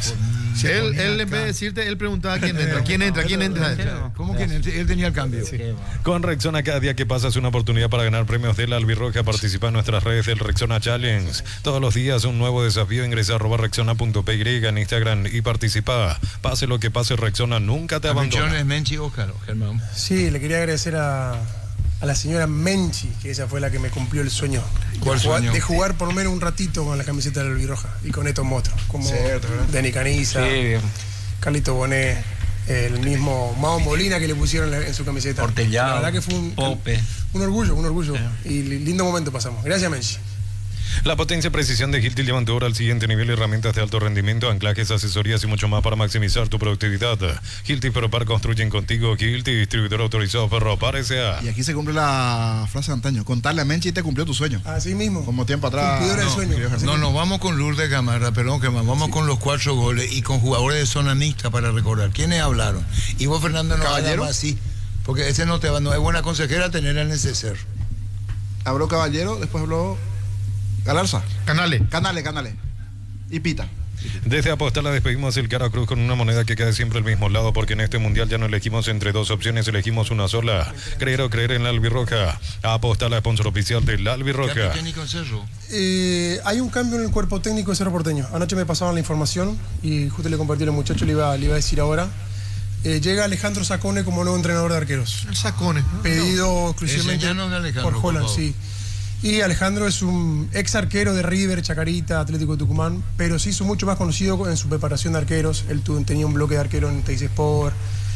Él en vez de decirte, él preguntaba quién entra, quién entra, quién entra. ¿Cómo que él tenía el cambio? Con Rexona, cada día que pasa es una oportunidad para ganar premios de la Albirroja. Participa en nuestras redes del Rexona Challenge. Todos los días un nuevo desafío. Ingresa a @rexona.py en Instagram y participa. Pase lo que pase, Rexona nunca te abandona. Menciones Menchi Óscar, Germán. Sí, le quería agradecer a la señora Menchi, que ella fue la que me cumplió el sueño. ¿Cuál sueño? De jugar por lo menos un ratito con la camiseta de la Albirroja y con estos monstruos, como Cierto, ¿verdad? Dani Caniza, Sí, bien. Carlito Bonet, el mismo Mao Molina que le pusieron en su camiseta. Portellado, La verdad que fue Pope. un orgullo. Y lindo momento pasamos. Gracias, Menchi. La potencia y precisión de Hilti llevan tu obra al siguiente nivel. Herramientas de alto rendimiento, anclajes, asesorías y mucho más para maximizar tu productividad. Hilti Ferropar, construyen contigo. Hilti, distribuidor autorizado Ferropar S.A. Y aquí se cumple la frase de antaño. Contarle a Menchi y te cumplió tu sueño. Así mismo. Como tiempo atrás. Cumplidora del sueño. No, nos vamos con Lourdes Gamarra, perdón, Germán. Vamos con los 4 goles y con jugadores de zona mixta para recordar. ¿Quiénes hablaron? Y vos, Fernando, no Caballero. hagas así. Porque ese no es buena consejera tener el neceser. Habló Caballero, después habló Galarza. Canales. Canales. Y Pita. Desde Apostar la despedimos el cara cruz con una moneda que quede siempre al mismo lado, porque en este mundial ya no elegimos entre dos opciones, elegimos una sola. Creer o creer en la Albirroja. Apostar, la sponsor oficial de la Albirroja. técnico en Cerro? Hay un cambio en el cuerpo técnico de Cerro Porteño. Anoche me pasaban la información y justo le compartí al muchacho, le iba a decir ahora. Llega Alejandro Sacone como nuevo entrenador de arqueros. El Sacone. Pedido exclusivamente Enseñanos de Alejandro, por Holland, por favor. sí. Y Alejandro es un ex arquero de River, Chacarita, Atlético de Tucumán, pero se hizo mucho más conocido en su preparación de arqueros. Él tenía un bloque de arquero en Teis Sport,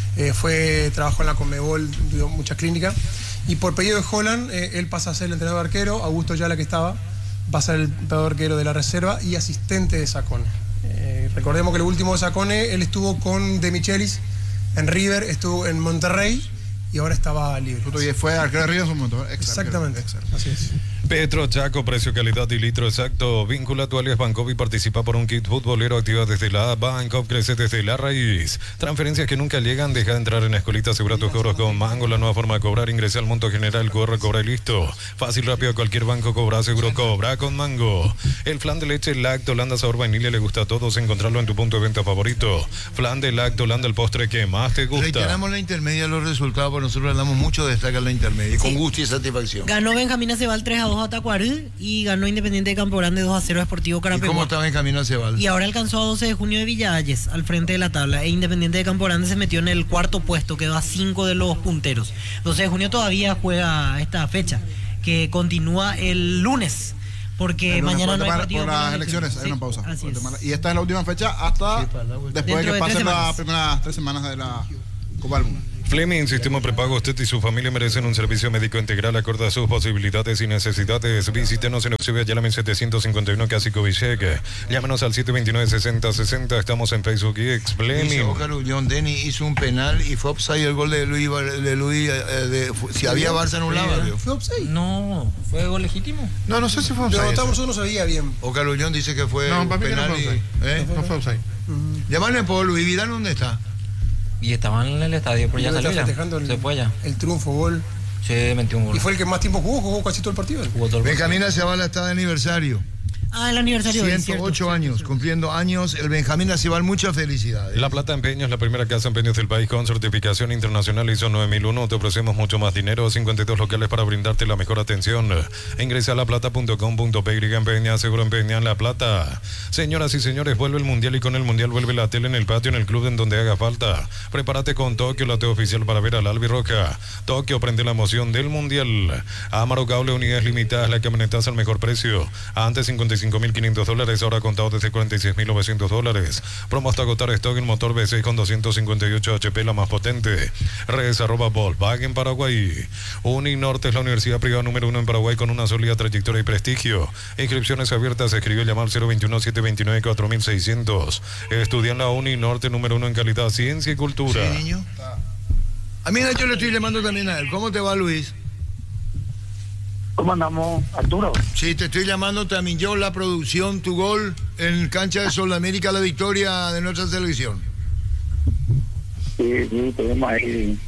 trabajó en la Conmebol, dio muchas clínicas. Y por pedido de Holland, él pasa a ser el entrenador de arquero. Augusto Yala, que estaba, va a ser el entrenador arquero de la reserva y asistente de Sacone. Recordemos que el último de Sacone, él estuvo con De Michelis en River, estuvo en Monterrey y ahora estaba libre. Y fue arquero de River en su momento. Exactamente, así es. Petro Chaco, precio, calidad y litro exacto. Vincula a tu alias Bancov y participa por un kit futbolero. Activa desde la app. Bancov, crece desde la raíz. Transferencias que nunca llegan. Deja de entrar en la escuelita. Asegura tus cobros con Mango. La nueva forma de cobrar. Ingresa al monto general. QR, cobra y listo. Fácil, rápido. Cualquier banco cobra. Seguro cobra con Mango. El flan de leche Lacto Holanda sabor vainilla le gusta a todos. Encontrarlo en tu punto de venta favorito. Flan de Lacto Holanda, el postre que más te gusta. Reiteramos la intermedia, los resultados, porque nosotros hablamos mucho de destacar la intermedia. Con gusto y satisfacción. Ganó Benjamín Acebal 3-2 a Tacuarí y ganó Independiente de Campo Grande 2-0 a Sportivo ¿Y Carapeguá. cómo estaba en camino a Cebal? Y ahora alcanzó a 12 de junio de Villalles, al frente de la tabla. E Independiente de Campo Grande se metió en el cuarto puesto, quedó a 5 de los punteros. 12 de junio todavía juega esta fecha, que continúa el lunes. Porque mañana no hay partido por las elecciones, hay una pausa. Así es. Y esta es la última fecha hasta después de que pasen las primeras 3 semanas de la Copa del Mundo. Fleming, Sistema Prepago, usted y su familia merecen un servicio médico integral acorde a sus posibilidades y necesidades. Visítenos en Eusebio Ayala 751, Casi Covichec. Llámenos al 729-6060. Estamos en Facebook y X. Fleming. John Denny hizo un penal y fue offside el gol de Luis. Si había Barça anulado. ¿Fue offside? No, ¿fue gol legítimo? No sé si fue Pero offside. yo no sabía bien. Oscar Ullón dice que fue No, un para mí que no penal. fue offside. No fue offside. Llamarle por Luis Vidal, ¿dónde está? Y estaban en el estadio, pero ya Está salió festejando ya. Se fue ya. el triunfo, gol. Sí, metió un gol. Y fue el que más tiempo jugó casi todo el partido. Jugó todo el Benjamín Acebal está de aniversario. El aniversario. 108 años, cumpliendo años. El Benjamín Acebal, muchas felicidades. La Plata Empeños, la primera casa de empeños del país con certificación internacional ISO 9001. Te ofrecemos mucho más dinero, 52 locales para brindarte la mejor atención. Ingresa a laplata.com.py, empeña, seguro empeña en La Plata. Señoras y señores, vuelve el Mundial y con el Mundial vuelve la tele en el patio, en el club, en donde haga falta. Prepárate con Tokio, la tele oficial para ver al Albirroja. Tokio, prende la emoción del Mundial. Amaro Cable, unidades limitadas, la camionetaza al mejor precio. Antes $55.500, ahora contado desde $46.900. Promo hasta agotar stock en motor V6 con 258 HP, la más potente. Redes @Volkswagen Paraguay. Uninorte es la universidad privada número 1 en Paraguay con una sólida trayectoria y prestigio. Inscripciones abiertas, escribió llamar 021-729-4600. Estudia en la Uninorte número 1 en calidad, ciencia y cultura. Sí, niño. A mí yo le estoy llamando también a él. ¿Cómo te va, Luis? ¿Cómo andamos, Arturo? Sí, te estoy llamando también yo, la producción, tu gol en cancha de Sudamérica, la victoria de nuestra selección. Sí, tenemos ahí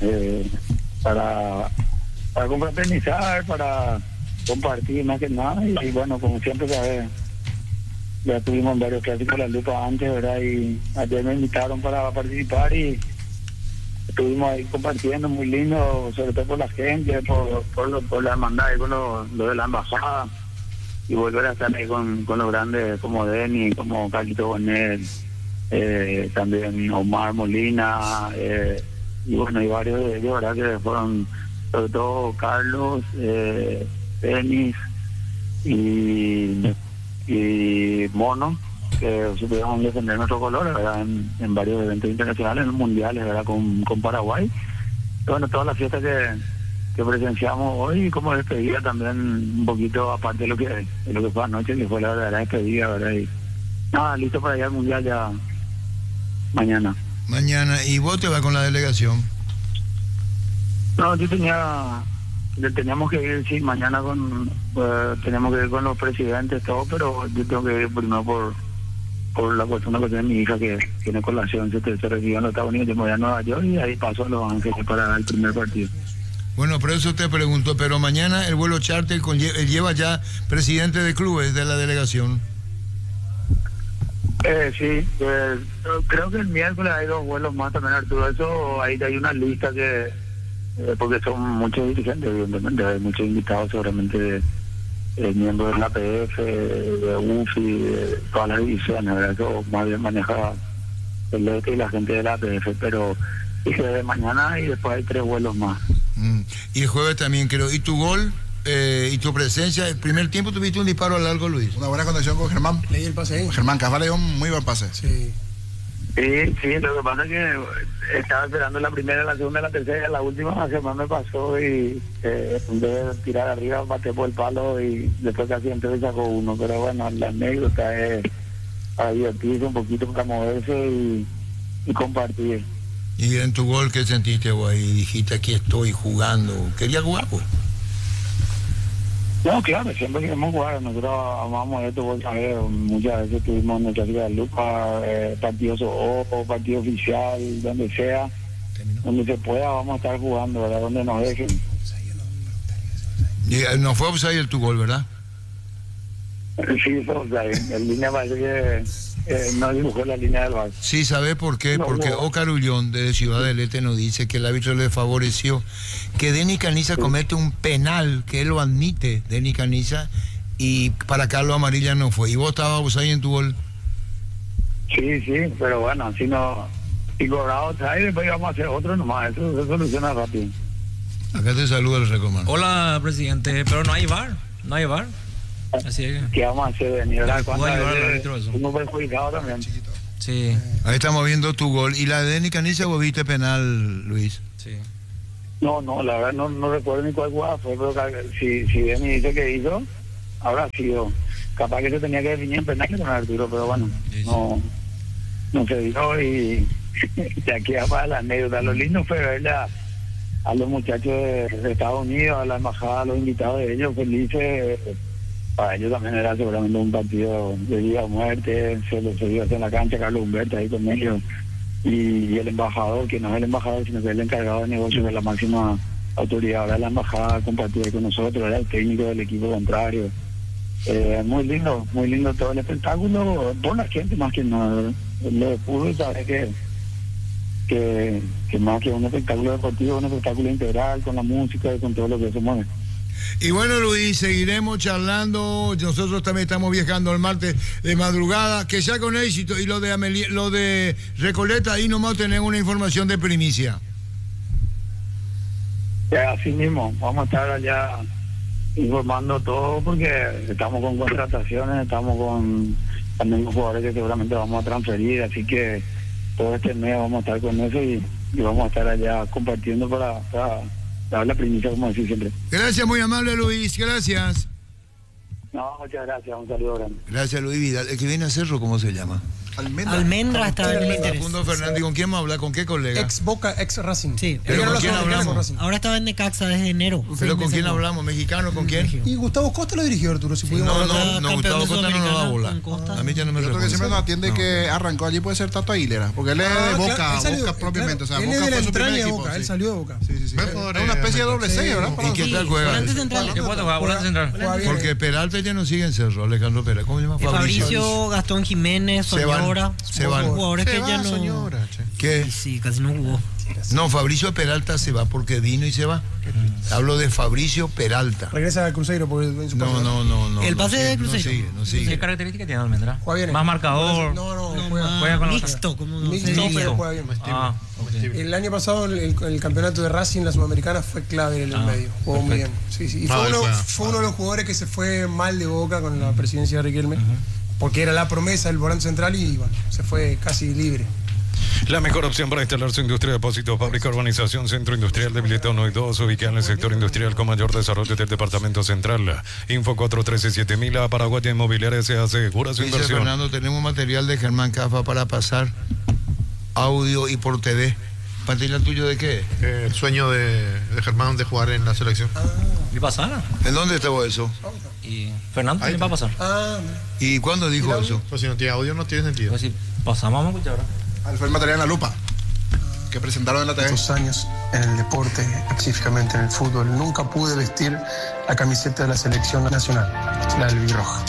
para confraternizar, para compartir más que nada. Y bueno, como siempre, ¿sabes? Ya tuvimos varios clásicos de la Lupa antes, ¿verdad? Y ayer me invitaron para participar y estuvimos ahí compartiendo, muy lindo, sobre todo por la gente, por la hermandad y con lo de la embajada. Y volver a estar ahí con los grandes como Denny, como Carlito Bonet, también Omar Molina, y bueno, y varios de ellos, ¿verdad? Que fueron, sobre todo Carlos, Denis y Mono, que supieron defender nuestro color, ¿verdad? En varios eventos internacionales, en mundiales, ¿verdad? Con Paraguay. Y bueno, toda la fiesta que presenciamos hoy, y como despedida también, un poquito aparte de lo que fue anoche, que fue la verdadera despedida, ¿verdad? Y nada, listo para ir al mundial ya mañana. Mañana, ¿y vos te vas con la delegación? No, teníamos que ir, sí, mañana tenemos que ir con los presidentes, todo, pero yo tengo que ir primero por una cuestión de mi hija que tiene colación, se recibió en los Estados Unidos, yo me voy a Nueva York y ahí paso a Los Ángeles para el primer partido. Bueno, por eso te pregunto, pero mañana el vuelo charter lleva ya presidente de clubes de la delegación. Sí, creo que el miércoles hay 2 vuelos más también, Arturo. Eso, ahí hay una lista que, porque son muchos dirigentes, evidentemente, hay muchos invitados, seguramente miembros de la APF, de UFI, de todas las divisiones, ¿verdad? Eso más bien maneja el ETE y la gente de la APF, pero dije de mañana y después hay 3 vuelos más. Y el jueves también creo. ¿Y tu gol? ¿Y tu presencia? El primer tiempo tuviste un disparo a largo, Luis. Una buena conexión con Germán. Leí el pase ahí. Germán Casvale dio un muy buen pase. Sí. Sí, lo que pasa es que estaba esperando la primera, la segunda, la tercera, la última Germán me pasó y en vez de tirar arriba, bate por el palo y después casi entonces sacó uno. Pero bueno, la anécdota es para divertirse un poquito, para moverse y compartir. ¿Y en tu gol qué sentiste vos ahí? Dijiste, aquí estoy jugando. ¿Querías jugar vos? No, claro, siempre queremos jugar. Nosotros amamos esto, vos sabés, muchas veces tuvimos nuestra Liga de Lupa, partidos o partido oficial, donde sea, donde se pueda, vamos a estar jugando, ¿verdad? Donde nos dejen. Y no fue offside tu gol, ¿verdad? Sí, fue offside. En línea parece que no dibujó la línea del bar. Sí, ¿sabés por qué? No, porque Oscar Ullón de Ciudad del Este nos dice que el árbitro le favoreció, que Denny Caniza comete un penal, que él lo admite, Denny Caniza, y para Carlos Amarilla no fue. ¿Y vos estabas ahí en tu gol? Sí, pero bueno, así no. Y cobrado, ¿sabes? Después íbamos a hacer otro nomás, eso se soluciona rápido. Acá te saluda el Recomán. Hola, presidente, pero no hay VAR. No hay VAR. Así es. ¿Qué vamos a hacer, venir? Uno perjudicado también. Sí. Ahí estamos viendo tu gol. ¿Y la de Denis Canilla vos viste penal, Luis? Sí. No, la verdad no recuerdo ni cuál jugada fue, pero si Denis dice que hizo, habrá sido. Capaz que se tenía que definir en penal con Arturo, pero bueno, no se dio y ya queda para la anécdota. Lo lindo fue verle a los muchachos de Estados Unidos, a la embajada, a los invitados de ellos felices. Para ellos también era seguramente un partido de vida o muerte. Se dio en la cancha Carlos Humberto ahí con ellos. Y el embajador, que no es el embajador, sino que es el encargado de negocios de la máxima autoridad. Ahora la embajada compartida con nosotros, era el técnico del equipo contrario. Muy lindo todo el espectáculo, por la gente más que nada. Lo de fútbol, sabes que más que un espectáculo deportivo, un espectáculo integral con la música y con todo lo que se mueve. Y bueno, Luis, seguiremos charlando. Nosotros también estamos viajando el martes de madrugada, que ya con éxito. Y lo de Recoleta, ahí nomás tenemos una información de primicia. Así mismo, vamos a estar allá informando todo, porque estamos con contrataciones, estamos con también con jugadores que seguramente vamos a transferir, así que todo este mes vamos a estar con eso y vamos a estar allá compartiendo para dar la primicia, como decir siempre. Gracias, muy amable, Luis, gracias. No, muchas gracias, un saludo grande. Gracias, Luis Vidal. El que viene a Cerro, ¿cómo se llama? Almendra está en el interés. Facundo Fernández, ¿con quién me habla? ¿Con qué colega? Ex Boca, ex Racing. Sí. ¿Pero con quién hablamos? Ahora estaba en Necaxa desde enero. ¿Pero con quién hablamos? ¿Mexicano? ¿Con quién? Y Gustavo Costa lo dirigió, Arturo, si pudimos hablar. No, Gustavo Costa no nos da bola. A mí ya no me responde. Otro que siempre nos atiende que arrancó allí puede ser Tato Aguilera, porque él es de Boca, Boca propiamente. O sea, él es de la entraña de Boca, él salió de Boca. Sí. Es una especie de doble sello, ¿verdad? ¿Y qué tal juega? ¿Qué puedo jugar? Volante central. Porque Peralta ya no sigue en Cerro, Alejandro Pérez. ¿Cómo se llama? Fabricio, Gastón Jiménez, Soñora. Se van. Jugadores que ya no. Señora, ¿Qué? Sí, casi no jugó. No, Fabricio Peralta se va porque vino y se va. Hablo de Fabricio Peralta. Regresa al Cruzeiro porque No. El pase de Cruzeiro. No sigue. ¿Qué características tiene Almendra? Juega bien. Más marcador. Juega con mixto, como no sé. pero juega bien. El año pasado el campeonato de Racing, la Sudamericana, fue clave en el medio. Jugó muy bien. Sí. Y fue uno de los jugadores que se fue mal de Boca con la presidencia de Riquelme, porque era la promesa del volante central y bueno, se fue casi libre. La mejor opción para instalar su industria de depósitos, fábrica, urbanización, centro industrial de Bileta 1 y 2, ubicada en el sector industrial con mayor desarrollo del departamento central. Info 413-7000, Paraguaya Inmobiliaria se asegura su inversión. Fernando, tenemos material de Germán Cafa para pasar audio y por TV. ¿Material tuyo de qué? El sueño de Germán de jugar en la selección. ¿Y pasar? ¿En dónde estaba eso? Y Fernando también va a pasar. ¿Y cuándo dijo eso? Pues si no tiene audio no tiene sentido. Pues si pasamos, vamos a escuchar ahora. Fue el material en la lupa que presentaron en la TV. Estos años en el deporte, específicamente en el fútbol, nunca pude vestir la camiseta de la selección nacional, la albirroja.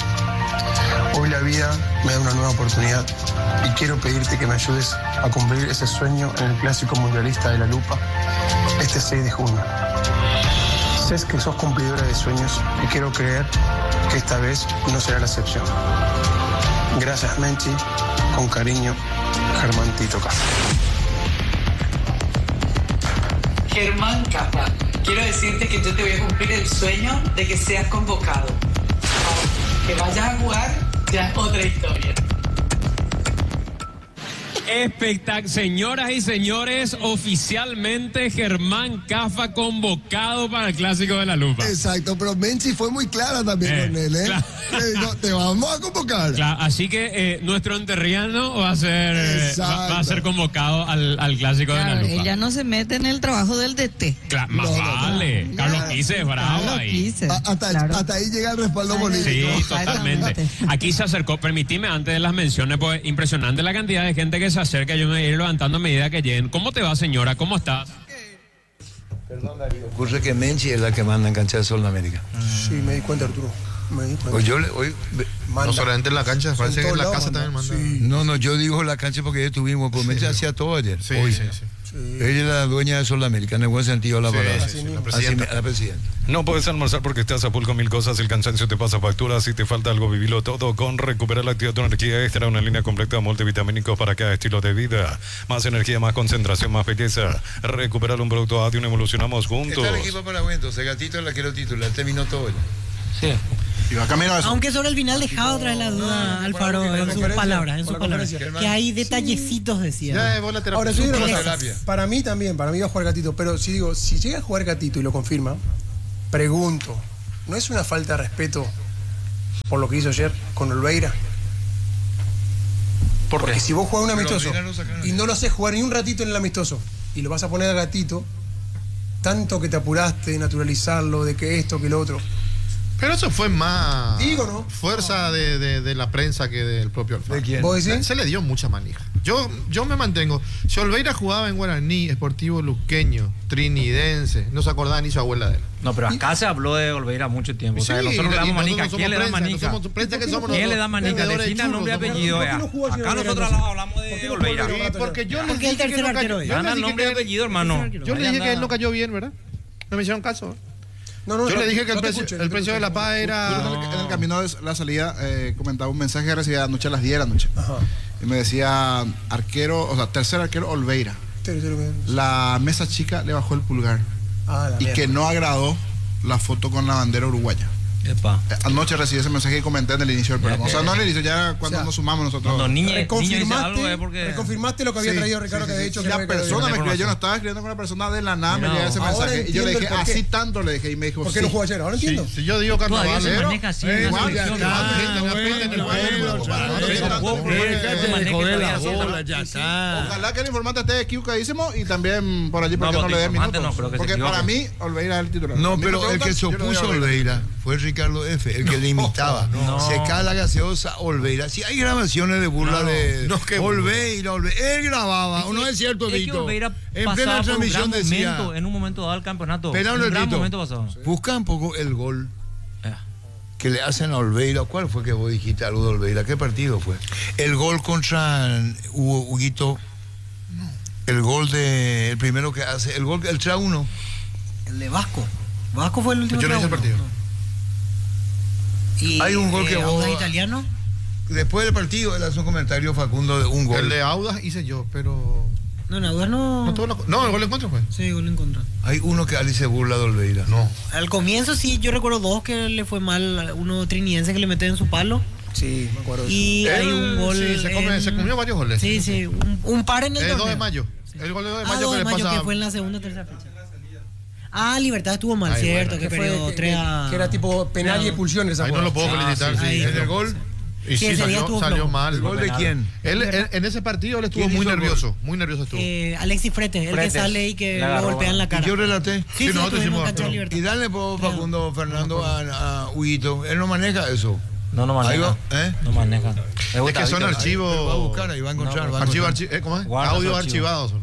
Hoy la vida me da una nueva oportunidad y quiero pedirte que me ayudes a cumplir ese sueño en el Clásico Mundialista de la Lupa este 6 de junio. Sé que sos cumplidora de sueños y quiero creer que esta vez no será la excepción. Gracias, Menchi. Con cariño, Germán Tito Cafa. Germán Cafa, quiero decirte que yo te voy a cumplir el sueño de que seas convocado. Que vayas a jugar ya es otra historia. Señoras y señores, oficialmente Germán Cafa convocado para el Clásico de la Lupa. Exacto, pero Menchi fue muy clara también con él, ¿eh? Claro. Te vamos a convocar. Claro, así que nuestro enterriano va a ser convocado al Clásico de la Lupa. Ella no se mete en el trabajo del DT. Claro, más vale. Carlos Quise es bravo ahí. Hasta ahí llega el respaldo político. Sí, totalmente. Aquí se acercó, permitime antes de las menciones, pues impresionante la cantidad de gente que se acerca. Yo me voy a ir levantando a medida que lleguen. ¿Cómo te va, señora? ¿Cómo estás? Perdón, Darío. Ocurre que Menchi es la que manda en cancha de Sol de América. Sí, me di cuenta, Arturo. No solamente en la cancha, parece que en la casa también manda. Sí. No, yo digo la cancha porque ya estuvimos, pues Menchi hacía todo ayer. Sí. Ella es la dueña de Sudamérica, en el buen sentido de la palabra. La presidenta. No puedes almorzar porque estás a full con mil cosas, el cansancio te pasa factura, si te falta algo, vivilo todo con Recuperar la Actividad, tu energía extra, una línea completa de multivitamínicos para cada estilo de vida. Más energía, más concentración, más belleza. Recuperar un producto Adium, evolucionamos juntos. Está el equipo paraguay, entonces Gatito la quiero titular, terminó todo ya. Sí. Y va camino a eso. Aunque sobre el final dejaba otra vez la duda Alfaro en sus palabras, que hay detallecitos, decía. Ahora, yo digo una cosa, para mí también, para mí va a jugar Gatito, pero si llega a jugar Gatito y lo confirma, pregunto, ¿no es una falta de respeto por lo que hizo ayer con Olveira? Porque si vos jugás un amistoso y no lo haces jugar ni un ratito en el amistoso y lo vas a poner a Gatito, tanto que te apuraste de naturalizarlo, de que esto, que lo otro. Pero eso fue más ¿no? fuerza de la prensa que del propio Alfaro. ¿De quién? ¿Vos decís? Se le dio mucha manija. Yo me mantengo. Si Olveira jugaba en Guaraní, Sportivo Luqueño, Trinidense, no se acordaba ni su abuela de él. No, pero acá se habló de Olveira mucho tiempo. Sí, o sea, nosotros le damos manija. nosotros ¿Quién le da somos manija? ¿Quién le da manija? Defina nombre y apellido. Acá nosotros hablamos de Olveira. Porque yo Porque el tercer arquero es. Gana el nombre y apellido, hermano. Yo le dije que él no cayó bien, ¿verdad? No me hicieron caso. No, yo le dije que el precio de la paz era... En el camino de la salida comentaba un mensaje que recibía anoche a las 10 de la noche. Ajá. Y me decía, tercer arquero Olveira. La mesa chica le bajó el pulgar. Y que no agradó la foto con la bandera uruguaya. Anoche recibí ese mensaje y comenté en el inicio del programa. O sea, no en el inicio, ya cuando nos sumamos nosotros. Reconfirmaste lo que había traído Ricardo, que había dicho que la persona me escribió, yo no estaba escribiendo con una persona de la nada, me llega ese mensaje. Y yo le dije, así tanto le dije, y me dijo, ¿por qué no jugó ayer? Ahora entiendo. Si yo digo carnaval, se maneja así. Ojalá que el informante esté equivocadísimo y también por allí porque no le dé minutos. Porque para mí, Olveira es el titular. No, pero el que se opuso a Olveira fue Ricardo F., el que le imitaba. Se cae la gaseosa Olveira. Si hay grabaciones de burla de Olveira. Él grababa, ¿o no es cierto, Vito? En plena transmisión decía. En un momento dado el campeonato. En un gran momento pasado. Busca un poco el gol que le hacen a Olveira. ¿Cuál fue que vos dijiste algo de Olveira? ¿Qué partido fue? El gol contra Huguito. El gol el primero que hace, el 3-1. El de Vasco. Vasco fue el último. Yo no hice el partido. Y hay un gol que Audas italiano. Después del partido, él hace un comentario, Facundo, de un gol. El de Audas hice yo, pero... No, en Audas no... No, el gol en contra fue. Sí, gol en contra. Hay uno que Ali se burla de Olveira. No. Al comienzo sí, yo recuerdo dos que le fue mal, uno trinidense que le metió en su palo. Sí, me acuerdo. Y hay un gol... Sí, se comió varios goles. Sí, un par en el torneo. 2 de mayo. El gol de 2 de mayo 2 de mayo, que fue en la segunda o tercera fecha. Libertad estuvo mal, cierto, bueno, que perdió 3 a... Que era tipo penal y expulsión esa Ahí no lo puedo felicitar, sí. En el gol... Y sí, salió mal. ¿El gol de quién? Él en ese partido él estuvo muy nervioso estuvo. Alexis Frete, el que sale y que lo golpea en la cara. ¿Y yo relaté? Sí, nosotros hicimos y dale por Facundo Fernando a Huguito. Él no maneja eso. No maneja. No maneja. Es que son archivos. Va a buscar, ahí va a encontrar. ¿Cómo es? Audios archivados.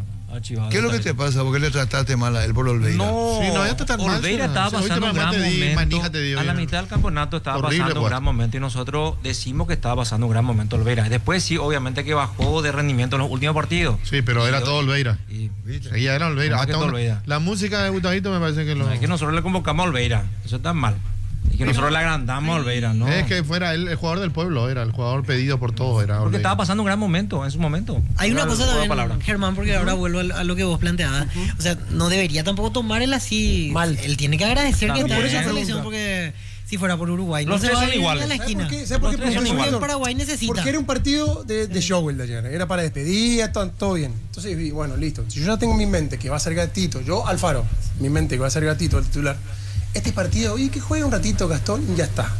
¿Qué es lo que te pasa? ¿Por qué le trataste mal a él por Olveira? No, ya te mal. Olveira estaba pasando un gran momento. A la mitad del campeonato estaba pasando un gran momento y nosotros decimos que estaba pasando un gran momento Olveira. Después sí, obviamente que bajó de rendimiento en los últimos partidos. Sí, pero era todo Olveira. Seguía era Olveira. La música de Gustavito me parece que es que nosotros le convocamos a Olveira. Eso está mal. Y que nosotros le agrandamos a Olveira, ¿no? Es que fuera el jugador del pueblo, era el jugador pedido por todos. Porque estaba pasando un gran momento, en su momento. Hay una cosa también, Germán, porque ahora vuelvo a lo que vos planteabas. O sea, no debería tampoco tomar él así. Mal. Él tiene que agradecer que está en esa selección, porque si fuera por Uruguay, los tres son iguales. A la esquina. ¿Sabes por qué? Paraguay necesita. Porque era un partido de show el de ayer. Era para despedida, todo bien. Entonces, bueno, listo. Si yo ya tengo en mi mente que va a ser Gatito, yo, Alfaro, mi mente que va a ser Gatito el titular. Este partido, oye, que juegue un ratito Gastón y ya está.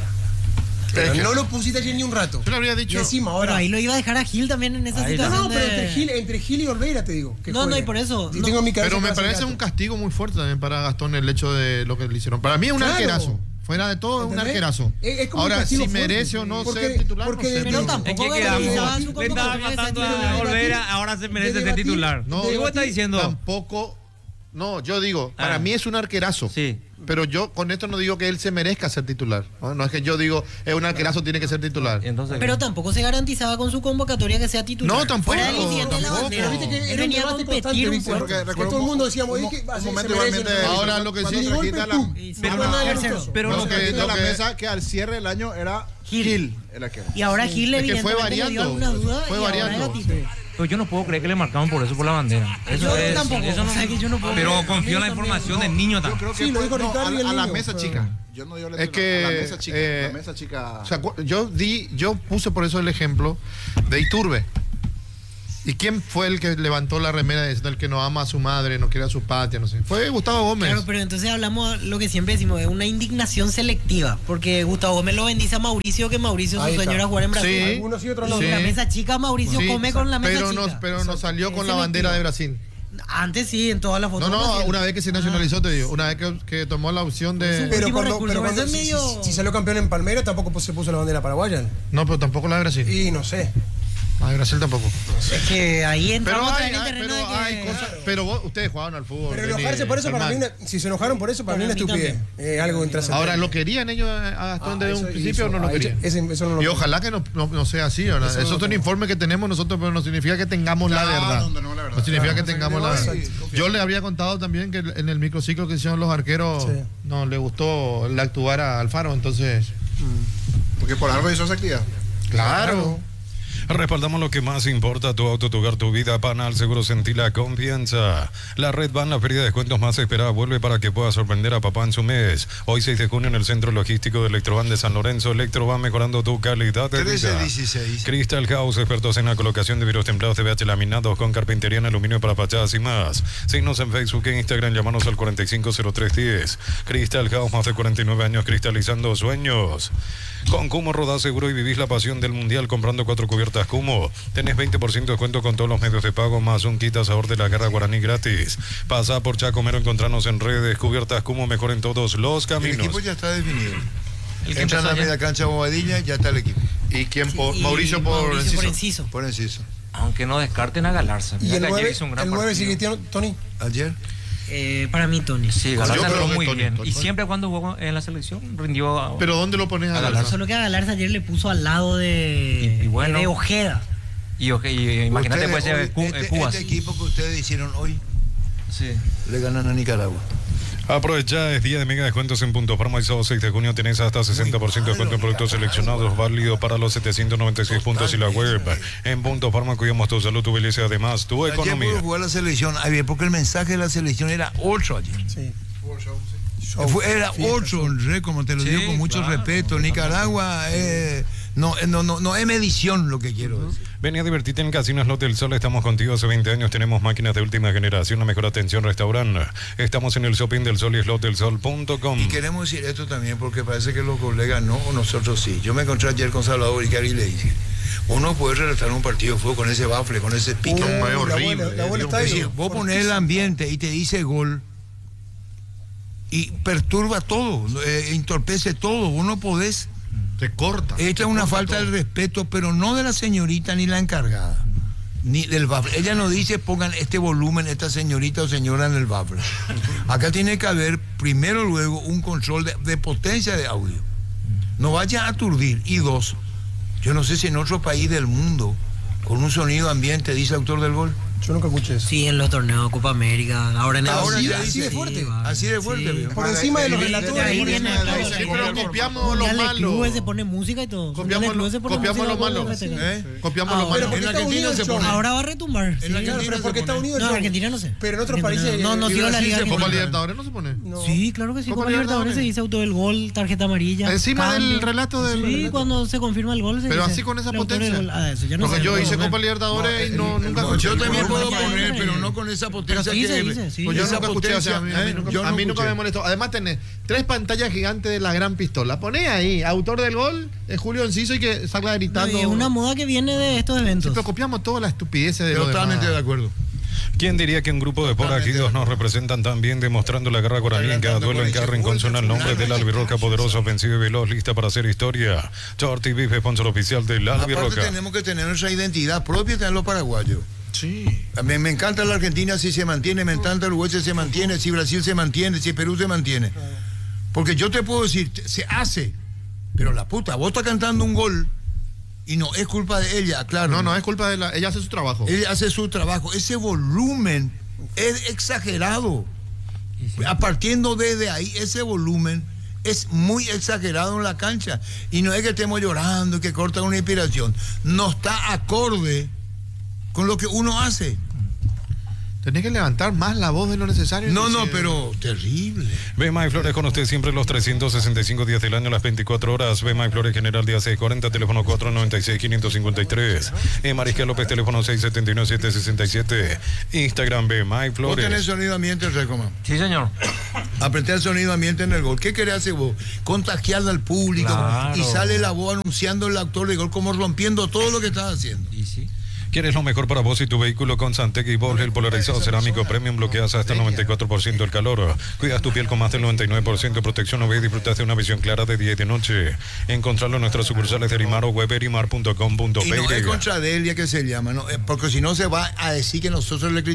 Pero no lo pusiste ayer ni un rato. Yo le habría dicho. Y encima ahora. Pero ahí lo iba a dejar a Gil también en esa situación. No, pero entre Gil y Olveira te digo. No, y por eso. Tengo en mi cabeza pero me parece un castigo muy fuerte también para Gastón el hecho de lo que le hicieron. Para mí es un arquerazo. Fuera de todo, es un arquerazo. Ahora, si merece o no ser titular, no sé. Pero tampoco le estaba matando a Olveira, ahora se merece ser titular. No, ¿Qué vos estás diciendo? Tampoco No, yo digo, para mí es un arquerazo. Sí. Pero yo con esto no digo que él se merezca ser titular. No es que yo digo, es un arquerazo, tiene que ser titular. Entonces, pero tampoco se garantizaba con su convocatoria que sea titular. No, tampoco. Fuera del incidente de la bandera. Viste que Él venía a competir un poco. Que todo el mundo decíamos, ahora lo que sí se quita la... Pero lo que quita la mesa que al cierre del año era Gil el arquero. Y ahora Gil es que fue variando. Fue variando. Pero yo no puedo creer que le marcaron por eso por la bandera. Eso es, tampoco. Eso no, que yo no puedo pero confío en la información del niño también. Yo creo que sí, lo dijo Ricardo y el a la niño, mesa chica. Yo no digo es que a la mesa chica. La mesa chica. O sea, yo puse por eso el ejemplo de Iturbe. ¿Y quién fue el que levantó la remera diciendo el que no ama a su madre, no quiere a su patria, no sé? Fue Gustavo Gómez. Claro, pero entonces hablamos lo que siempre decimos, de una indignación selectiva, porque Gustavo Gómez lo bendice a Mauricio, que Mauricio su sueño era jugar en Brasil. Sí. Algunos y otros no. Y la mesa chica, Mauricio come con la mesa chica. Pero no salió con la bandera de Brasil. Antes sí, en todas las fotos. No, una vez que se nacionalizó, te digo. Una vez que tomó la opción de... Pero cuando si salió campeón en Palmeiras, tampoco se puso la bandera paraguaya. No, pero tampoco la de Brasil. Y no sé. La de Brasil tampoco. Es que ahí entramos en el terreno de que... hay cosas... Pero ustedes jugaban al fútbol. Pero enojarse por eso, para mí, si se enojaron por eso, para mí es una estupidez. Algo intrascendente. Ahora, ¿lo querían ellos hasta desde un principio o no lo querían? Eso no lo y ojalá que no sea así. Eso es un informe que tenemos nosotros, pero no significa que tengamos la verdad. No significa que tengamos la verdad. Yo le había contado también que en el microciclo que hicieron los arqueros no le gustó el actuar a Alfaro, entonces... Porque por algo hizo esa actividad. Claro. Respaldamos lo que más importa, tu auto, tu hogar, tu vida. Panal Seguro, sentí la confianza. La Red Van, la feria de descuentos más esperada, vuelve para que pueda sorprender a papá en su mes. Hoy 6 de junio en el Centro Logístico de Electrovan de San Lorenzo. Electrovan mejorando tu calidad de vida. 13-16. Crystal House, expertos en la colocación de vidrios templados de BH laminados con carpintería en aluminio para fachadas y más. Síguenos en Facebook e Instagram, llamanos al 450310. Crystal House, más de 49 años cristalizando sueños. Con Cumo rodás seguro y vivís la pasión del mundial comprando 4 cubiertas Cumo. Tenés 20% de descuento con todos los medios de pago más un kit asador de la Guerra Guaraní gratis. Pasa por Chacomero, encontrarnos en redes. Cubiertas Cumo, mejor en todos los caminos. El equipo ya está definido. Entra en la media cancha Bobadilla, ya está el equipo. ¿Y quién? Mauricio por Enciso. Por Enciso. Aunque no descarten a Galarza. ¿Y el 9 sigue Tony? ¿Ayer? Para mí, Tony. Sí, Galarza entró muy bien. Y siempre cuando jugó en la selección rindió. ¿Pero dónde lo pones a Galarza? Solo que a Galarza ayer le puso al lado de Ojeda. Y imagínate, pues, este equipo que ustedes hicieron hoy, le ganan a Nicaragua. Aprovecha, es día de mega descuentos en Punto Farma. El sábado 6 de junio tenés hasta 60% de descuento en productos seleccionados, válido para los 796 puntos y la web. En Punto Farma cuidamos tu salud, tu belleza, además tu economía. Ayer pudo jugar la selección, porque el mensaje de la selección era 8 ayer. Sí. Era 8, como te lo digo con mucho respeto. Nicaragua no es medición lo que quiero decir. Ven a divertirte en Casino Slot del Sol. Estamos contigo hace 20 años. Tenemos máquinas de última generación, la mejor atención, restaurante. Estamos en el shopping del Sol y slotdelsol.com. Y queremos decir esto también porque parece que los colegas no, o nosotros sí. Yo me encontré ayer con Salvador y le dije, uno puede relatar un partido de fútbol con ese bafle, con ese pique. horrible. Vos ponés el ambiente y te dice gol y perturba todo, entorpece todo. Uno podés... Te corta. Esta es una falta de respeto, pero no de la señorita ni la encargada, ni del bafle. Ella no dice pongan este volumen, esta señorita o señora en el bafle. Acá tiene que haber, primero luego, un control de potencia de audio. No vaya a aturdir. Y 2, yo no sé si en otro país del mundo, con un sonido ambiente, dice autor del gol. Yo nunca escuché eso. Sí, en los torneos de Copa América. Ahora así de fuerte. Así de fuerte. Por encima de los relatores. Ahí viene. Pero copiamos lo malo. Clubes se pone música y todo. Copiamos lo malo. Copiamos lo malo. En Argentina se pone. Ahora va a retumbar. En Argentina porque Estados Unidos. No, en Argentina no sé. Pero en otros países. No sigo la liga. ¿Copa Libertadores no se pone? Sí, claro que sí. Copa Libertadores se dice auto del gol, tarjeta amarilla. Encima del relato del. Sí, cuando se confirma el gol. Pero así con esa potencia. Porque yo hice Copa Libertadores y nunca escuché. Yo también puedo poner, pero no con esa potencia que pues yo nunca escuché, o sea, a mí nunca me molestó. Además tenés 3 pantallas gigantes de la gran pistola. Poné ahí, autor del gol, es Julio Enciso y que salga gritando. Es una moda que viene de estos eventos. Sí, pero copiamos todas las estupideces de Totalmente de acuerdo. ¿Quién diría que un grupo de forajidos nos representan tan bien, demostrando la guerra guaraní en cada duelo, en cada rincón suena el nombre del Albirroca, poderoso, ofensivo y veloz, lista para hacer historia? Chorty Beef, sponsor oficial del Albirroca. Aparte tenemos que tener nuestra identidad propia de los paraguayos. Sí. Me encanta la Argentina si se mantiene, me encanta el Uruguay si se mantiene, si Brasil se mantiene, si Perú se mantiene. Porque yo te puedo decir, se hace, pero la puta, vos estás cantando un gol y no es culpa de ella, claro. No es culpa de ella hace su trabajo. Ella hace su trabajo. Ese volumen es exagerado. Partiendo desde ahí, ese volumen es muy exagerado en la cancha. Y no es que estemos llorando y que corta una inspiración. No está acorde con lo que uno hace. Tenés que levantar más la voz de lo necesario. No, pero terrible. Bema y Flores con usted siempre los 365 días del año, las 24 horas. Bema y Flores General Díaz 640, teléfono 496-553. Mariscal López, teléfono 679-767. Instagram Bema y Flores. ¿Vos tenés sonido ambiente, Recoma? Sí, señor. Apreté el sonido ambiente en el gol. ¿Qué querés hacer vos? Contagiar al público. Claro. Y sale la voz anunciando el actor de gol, como rompiendo todo lo que estás haciendo. Y sí. ¿Quieres lo mejor para vos y tu vehículo? Con Santec y Borgel polarizado cerámico premium bloqueas hasta el 94% el calor. Cuidas tu piel con más del 99% de protección UV y disfrutas de una visión clara de día y de noche. Encontrarlo en nuestras sucursales de Erimar o weberimar.com.pe. Y no es contra Delia que se llama, ¿no? Porque si no se va a decir que nosotros le